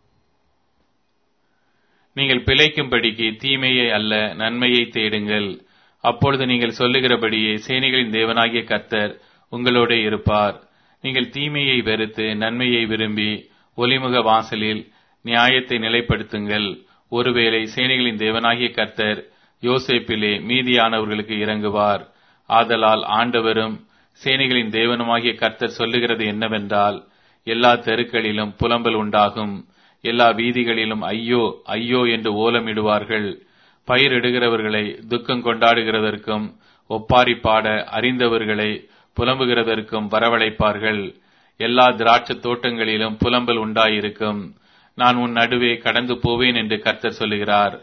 நீங்கள் பிழைக்கும்படிக்கு தீமையை அல்ல நன்மையை தேடுங்கள். அப்பொழுது நீங்கள் சொல்லுகிறபடியே சேனைகளின் தேவனாகிய கர்த்தர் உங்களோட இருப்பார். நீங்கள் தீமையை வெறுத்து நன்மையை விரும்பி ஒலிமுக வாசலில் நியாயத்தை நிலைப்படுத்துங்கள். ஒருவேளை சேனைகளின் தேவனாகிய கர்த்தர் யோசேப்பிலே மீதியானவர்களுக்கு இறங்குவார். ஆதலால் ஆண்டவரும் சேனைகளின் தேவனுமாகிய கர்த்தர் சொல்லுகிறது என்னவென்றால், எல்லா தெருக்களிலும் புலம்பல் உண்டாகும். எல்லா வீதிகளிலும் ஐயோ ஐயோ என்று ஓலமிடுவார்கள். பயிரிடுகிறவர்களை துக்கம் கொண்டாடுகிறதற்கும் ஒப்பாரி பாட அறிந்தவர்களை புலம்புகிறதற்கும் வரவழைப்பார்கள். எல்லா திராட்சத் தோட்டங்களிலும் புலம்பல் உண்டாயிருக்கும். நான் உன் நடுவே கடந்து போவேன் என்று கர்த்தர் சொல்லுகிறார்.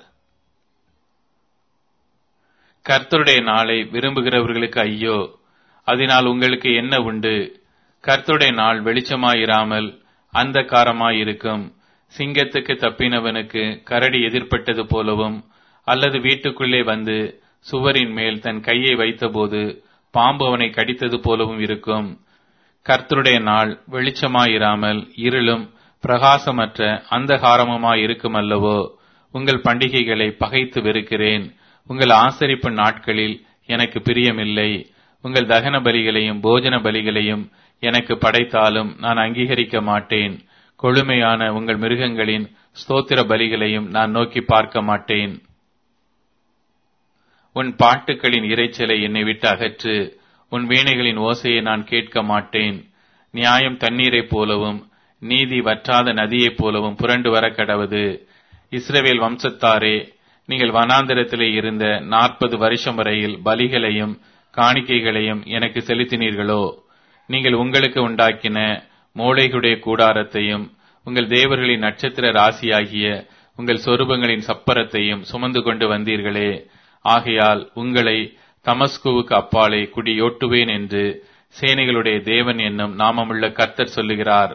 கர்த்தருடைய நாளை விரும்புகிறவர்களுக்கு ஐயோ! அதனால் உங்களுக்கு என்ன உண்டு? கர்த்தருடைய நாள் வெளிச்சமாயிராமல் அந்தகாரமாயிருக்கும். சிங்கத்துக்கு தப்பினவனுக்கு கரடி எதிர்பட்டது போலவும், அல்லது வீட்டுக்குள்ளே வந்து சுவரின் மேல் தன் கையை வைத்தபோது பாம்பு அவனை கடித்தது போலவும் இருக்கும். கர்த்தருடைய நாள் வெளிச்சமாயிராமல் இருளும் பிரகாசமற்ற அந்தகாரமுமாயிருக்கும் அல்லவோ. உங்கள் பண்டிகைகளை பகைத்து வெறுக்கிறேன். உங்கள் ஆசரிப்பு நாட்களில் எனக்கு பிரியமில்லை. உங்கள் தகன பலிகளையும் போஜன பலிகளையும் எனக்கு படைத்தாலும் நான் அங்கீகரிக்க மாட்டேன். கொழுமையான உங்கள் மிருகங்களின் ஸ்தோத்திர பலிகளையும் நான் நோக்கி பார்க்க மாட்டேன். உன் பாட்டுக்களின் இரைச்சலை என்னை விட்டு அகற்று. உன் வீணைகளின் ஓசையை நான் கேட்க மாட்டேன். நியாயம் தண்ணீரைப் போலவும் நீதி வற்றாத நதியைப் போலவும் புரண்டு வர கடவது. இஸ்ரவேல் வம்சத்தாரே, நீங்கள் வனாந்திரத்திலே இருந்த 40 வருஷம் வரையில் பலிகளையும் காணிக்கைகளையும் எனக்கு செலுத்தினீர்களோ? நீங்கள் உங்களுக்கு உண்டாக்கின மோளைகளுடைய கூடாரத்தையும் உங்கள் தேவர்களின் நட்சத்திர ராசியாகிய உங்கள் சொரூபங்களின் சப்பரத்தையும் சுமந்து கொண்டு வந்தீர்களே. ஆகையால் உங்களை தமஸ்குவுக்கு அப்பாலே குடியோட்டுவேன் என்று சேனைகளுடைய தேவன் என்னும் நாமமுள்ள கர்த்தர் சொல்லுகிறார்.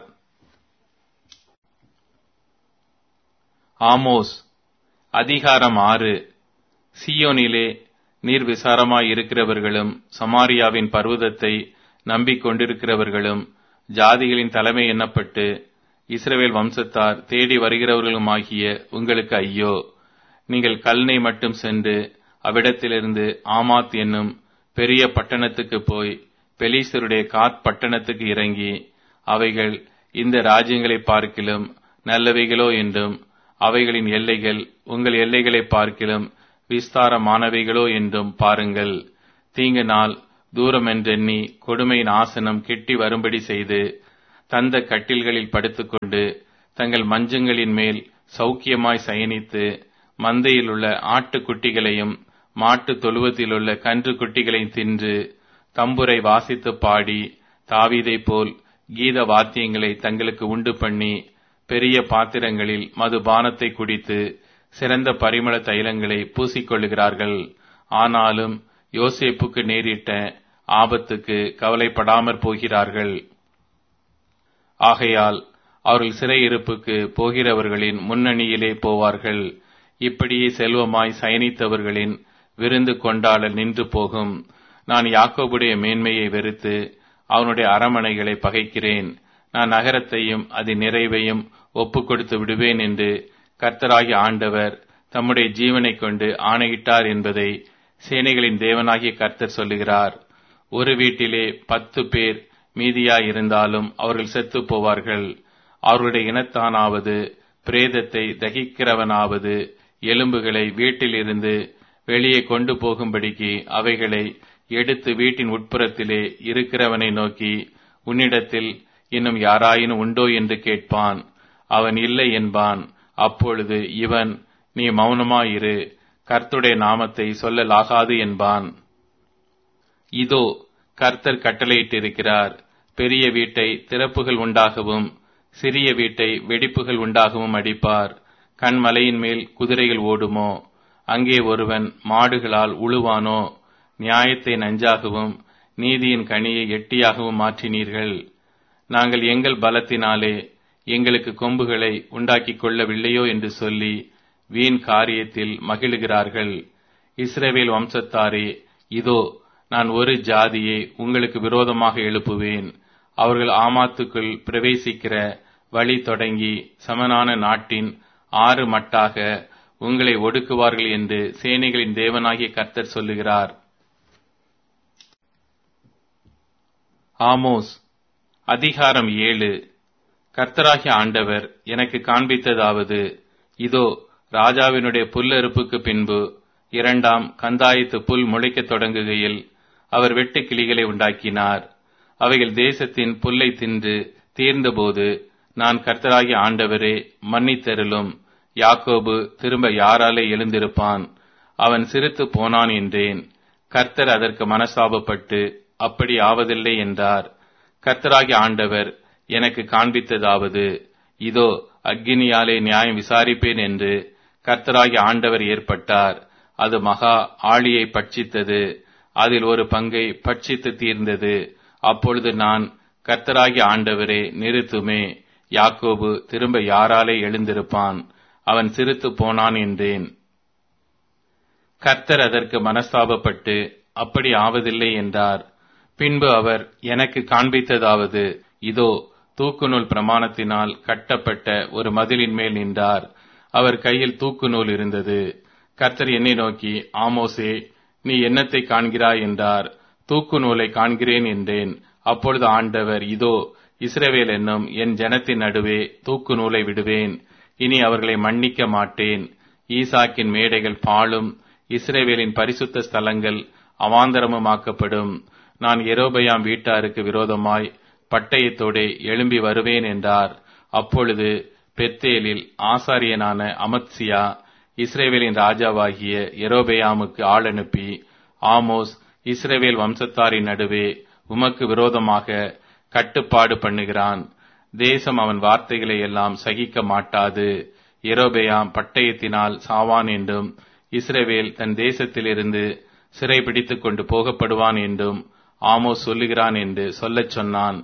ஆமோஸ் அதிகாரம் 6. சீயோனிலே நீர் விசாரமாயிருக்கிறவர்களும் சமாரியாவின் பர்வதத்தை நம்பிக்கொண்டிருக்கிறவர்களும் ஜாதிகளின் தலைமை எண்ணப்பட்டு இஸ்ரவேல் வம்சத்தார் தேடி வருகிறவர்களுமாகிய உங்களுக்கு ஐயோ! நீங்கள் கல்னை மட்டும் சென்று அவ்விடத்திலிருந்து ஆமாத் என்னும் பெரிய பட்டணத்துக்கு போய் பெலிஸ்தருடைய காத் பட்டணத்துக்கு இறங்கி அவைகள் இந்த ராஜ்யங்களை பார்க்கிலும் நல்லவைகளோ என்றும் அவைகளின் எல்லைகள் உங்கள் எல்லைகளை பார்க்கிலும் விஸ்தாரமானவைகளோ என்றும் பாருங்கள். தீங்கு நாள் தூரமென்றெண்ணி கொடுமையின் ஆசனம் கெட்டி வரும்படி செய்து தந்த கட்டில்களில் படுத்துக்கொண்டு தங்கள் மஞ்சங்களின் மேல் சௌக்கியமாய் சயனித்து மந்தையில் உள்ள ஆட்டுக்குட்டிகளையும் மாட்டு தொழுவத்திலுள்ள கன்று குட்டிகளையும் தின்று தம்புரை வாசித்து பாடி தாவீதைப் போல் கீத வாத்தியங்களை தங்களுக்கு உண்டு பண்ணி பெரிய பாத்திரங்களில் மதுபானத்தை குடித்து சிறந்த பரிமள தைலங்களை பூசிக்கொள்ளுகிறார்கள். ஆனாலும் யோசேப்புக்கு நேரிட்ட ஆபத்துக்கு கவலைப்படாமற் போகிறார்கள். ஆகையால் அவர்கள் சிறையிருப்புக்கு போகிறவர்களின் முன்னணியிலே போவார்கள். இப்படியே செல்வமாய் சயனித்தவர்களின் விருந்து கொண்டாடல் நின்று போகும். நான் யாக்கோபுடைய மேன்மையை வெறுத்து அவனுடைய அரமனைகளை பகைக்கிறேன். நான் நகரத்தையும் அதன் நிறைவையும் ஒப்புக் கொடுத்து விடுவேன் என்று கர்த்தராகிய ஆண்டவர் தம்முடைய ஜீவனைக் கொண்டு ஆணையிட்டார் என்பதை சேனைகளின் தேவனாகிய கர்த்தர் சொல்லுகிறார். ஒரு வீட்டிலே 10 பேர் மீதியாயிருந்தாலும் அவர்கள் செத்துப் போவார்கள். அவர்களுடைய இனத்தானாவது பிரேதத்தை தகிக்கிறவனாவது எலும்புகளை வீட்டிலிருந்து வெளியே கொண்டு போகும்படிக்கு அவைகளை எடுத்து வீட்டின் உட்புறத்திலே இருக்கிறவனை நோக்கி, உன்னிடத்தில் இன்னும் யாராயினும் உண்டோ என்று கேட்பான். அவன் இல்லை என்பான். அப்பொழுது இவன், நீ மௌனமாயிரு, கர்த்தருடைய நாமத்தை சொல்லலாகாது என்பான். இதோ கர்த்தர் கட்டளையிட்டிருக்கிறார். பெரிய வீட்டை திறப்புகள் உண்டாகவும் சிறிய வீட்டை வெடிப்புகள் உண்டாகவும் அடிப்பார். கண்மலையின் மேல் குதிரைகள் ஓடுமோ? அங்கே ஒருவன் மாடுகளால் உழுவானோ? நியாயத்தை நஞ்சாகவும் நீதியின் கனியை எட்டியாகவும் மாற்றினீர்கள். நாங்கள் எங்கள் பலத்தினாலே எங்களுக்கு கொம்புகளை உண்டாக்கிக் கொள்ளவில்லையோ என்று சொல்லி வீண் காரியத்தில் மகிழுகிறார்கள். இஸ்ரவேல் வம்சத்தாரே, இதோ நான் ஒரு ஜாதியை உங்களுக்கு விரோதமாக எழுப்புவேன். அவர்கள் ஆமாத்துக்குள் பிரவேசிக்கிற வழி தொடங்கி சமனான நாட்டின் 6 மட்டாக உங்களை ஒடுக்குவார்கள் என்று சேனைகளின் தேவனாகிய கர்த்தர் சொல்லுகிறார். ஆமோஸ் அதிகாரம் 7. கர்த்தராகிய ஆண்டவர் எனக்கு காண்பித்ததாவது, இதோ ராஜாவினுடைய புல்லறுப்புக்கு பின்பு 2ஆம் கந்தாயத்து புல் முளைக்கத் தொடங்குகையில் அவர் வெட்டு கிளிகளை உண்டாக்கினார். அவைகள் தேசத்தின் புல்லை தின்று தீர்ந்தபோது, நான் கர்த்தராகிய ஆண்டவரே மன்னித்தருளும், யாக்கோபு திரும்ப யாராலே எழுந்திருப்பான், அவன் சிறுத்து போனான் என்றேன். கர்த்தர் அதற்கு மனசாபப்பட்டு அப்படி ஆவதில்லை என்றார். கர்த்தராகிய ஆண்டவர் எனக்கு காண்பித்ததாவது, இதோ அக்கினியாலே நியாயம் விசாரிப்பேன் என்று கர்த்தராகிய ஆண்டவர் ஏற்பட்டார். அது மகா ஆழியை பட்சித்தது, அதில் ஒரு பங்கை பட்சித்து தீர்ந்தது. அப்பொழுது நான், கர்த்தராகிய ஆண்டவரே நிறுத்துமே, யாக்கோபு திரும்ப யாராலே எழுந்திருப்பான், அவன் சிறுத்து போனான் என்றேன். கர்த்தர் அதற்கு மனஸ்தாபப்பட்டு அப்படி ஆவதில்லை என்றார். பின்பு அவர் எனக்கு காண்பித்ததாவது, இதோ தூக்குநூல் பிரமாணத்தினால் கட்டப்பட்ட ஒரு மதிலின் மேல் நின்றார். அவர் கையில் தூக்குநூல் இருந்தது. கர்த்தர் என்னை நோக்கி, ஆமோசே, நீ என்னத்தை காண்கிறாய் என்றார். தூக்குநூலை காண்கிறேன் என்றேன். அப்பொழுது ஆண்டவர், இதோ இஸ்ரவேல் என்னும் என் ஜனத்தின் நடுவே தூக்கு நூலை விடுவேன். இனி அவர்களை மன்னிக்க மாட்டேன். ஈசாக்கின் மேடைகள் பாழும், இஸ்ரவேலின் பரிசுத்த ஸ்தலங்கள் அவாந்தரமுமாக்கப்படும். நான் யெரொபெயாம் வீட்டாருக்கு விரோதமாய் பட்டயத்தோடே எழும்பி வருவேன் என்றார். அப்பொழுது பெத்தேலில் ஆசாரியனான அமத்சியா இஸ்ரவேலின் ராஜாவாகிய யெரொபெயாமுக்கு ஆள் அனுப்பி, ஆமோஸ் இஸ்ரவேல் வம்சத்தாரின் நடுவே உமக்கு விரோதமாக கட்டுப்பாடு பண்ணுகிறான். தேசம் அவன் வார்த்தைகளை எல்லாம் சகிக்க மாட்டாது. யெரொபெயாம் பட்டயத்தினால் சாவான் என்றும் இஸ்ரவேல் தன் தேசத்திலிருந்து சிறை பிடித்துக் கொண்டு போகப்படுவான் என்றும் ஆமோஸ் சொல்லுகிறான் என்று சொல்லச் சொன்னான்.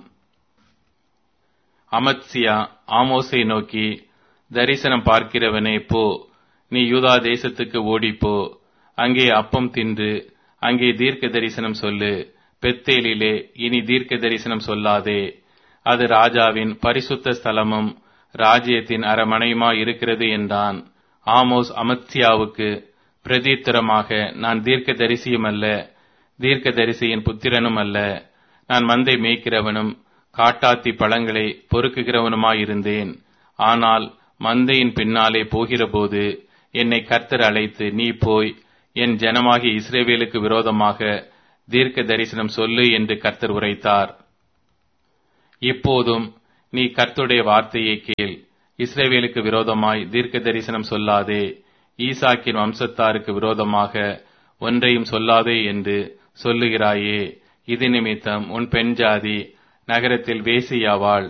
அமத்சியா ஆமோஸை நோக்கி, தரிசனம் பார்க்கிறவனே போ, நீ யூதா தேசத்துக்கு ஓடிப்போ, அங்கே அப்பம் தின்று அங்கே தீர்க்க தரிசனம் சொல்லு. பெத்தேலிலே இனி தீர்க்க தரிசனம் சொல்லாதே, அது ராஜாவின் பரிசுத்த ஸ்தலமும் ராஜ்யத்தின் அரமனையுமா இருக்கிறது என்றான். ஆமோஸ் அமத்சியாவுக்கு பிரதித்திரமாக, நான் தீர்க்க தரிசியும் அல்ல, தீர்க்க தரிசியின் புத்திரனும் அல்ல. நான் மந்தை மேய்க்கிறவனும் காட்டாத்தி பழங்களை பொறுக்குகிறவனுமாயிருந்தேன். ஆனால் மந்தையின் பின்னாலே போகிறபோது என்னை கர்த்தர் அழைத்து, நீ போய் என் ஜனமாகிய இஸ்ரவேலுக்கு விரோதமாக தீர்க்க தரிசனம் சொல்லு என்று கர்த்தர் உரைத்தார். இப்போதும் நீ கர்த்தருடைய வார்த்தையை கேள். இஸ்ரவேலுக்கு விரோதமாய் தீர்க்க தரிசனம் சொல்லாதே, ஈசாக்கின் வம்சத்தாருக்கு விரோதமாக ஒன்றையும் சொல்லாதே என்று சொல்லுகிறாயே. இது நிமித்தம் உன் பெண் ஜாதி நகரத்தில் வேசியாவாள்,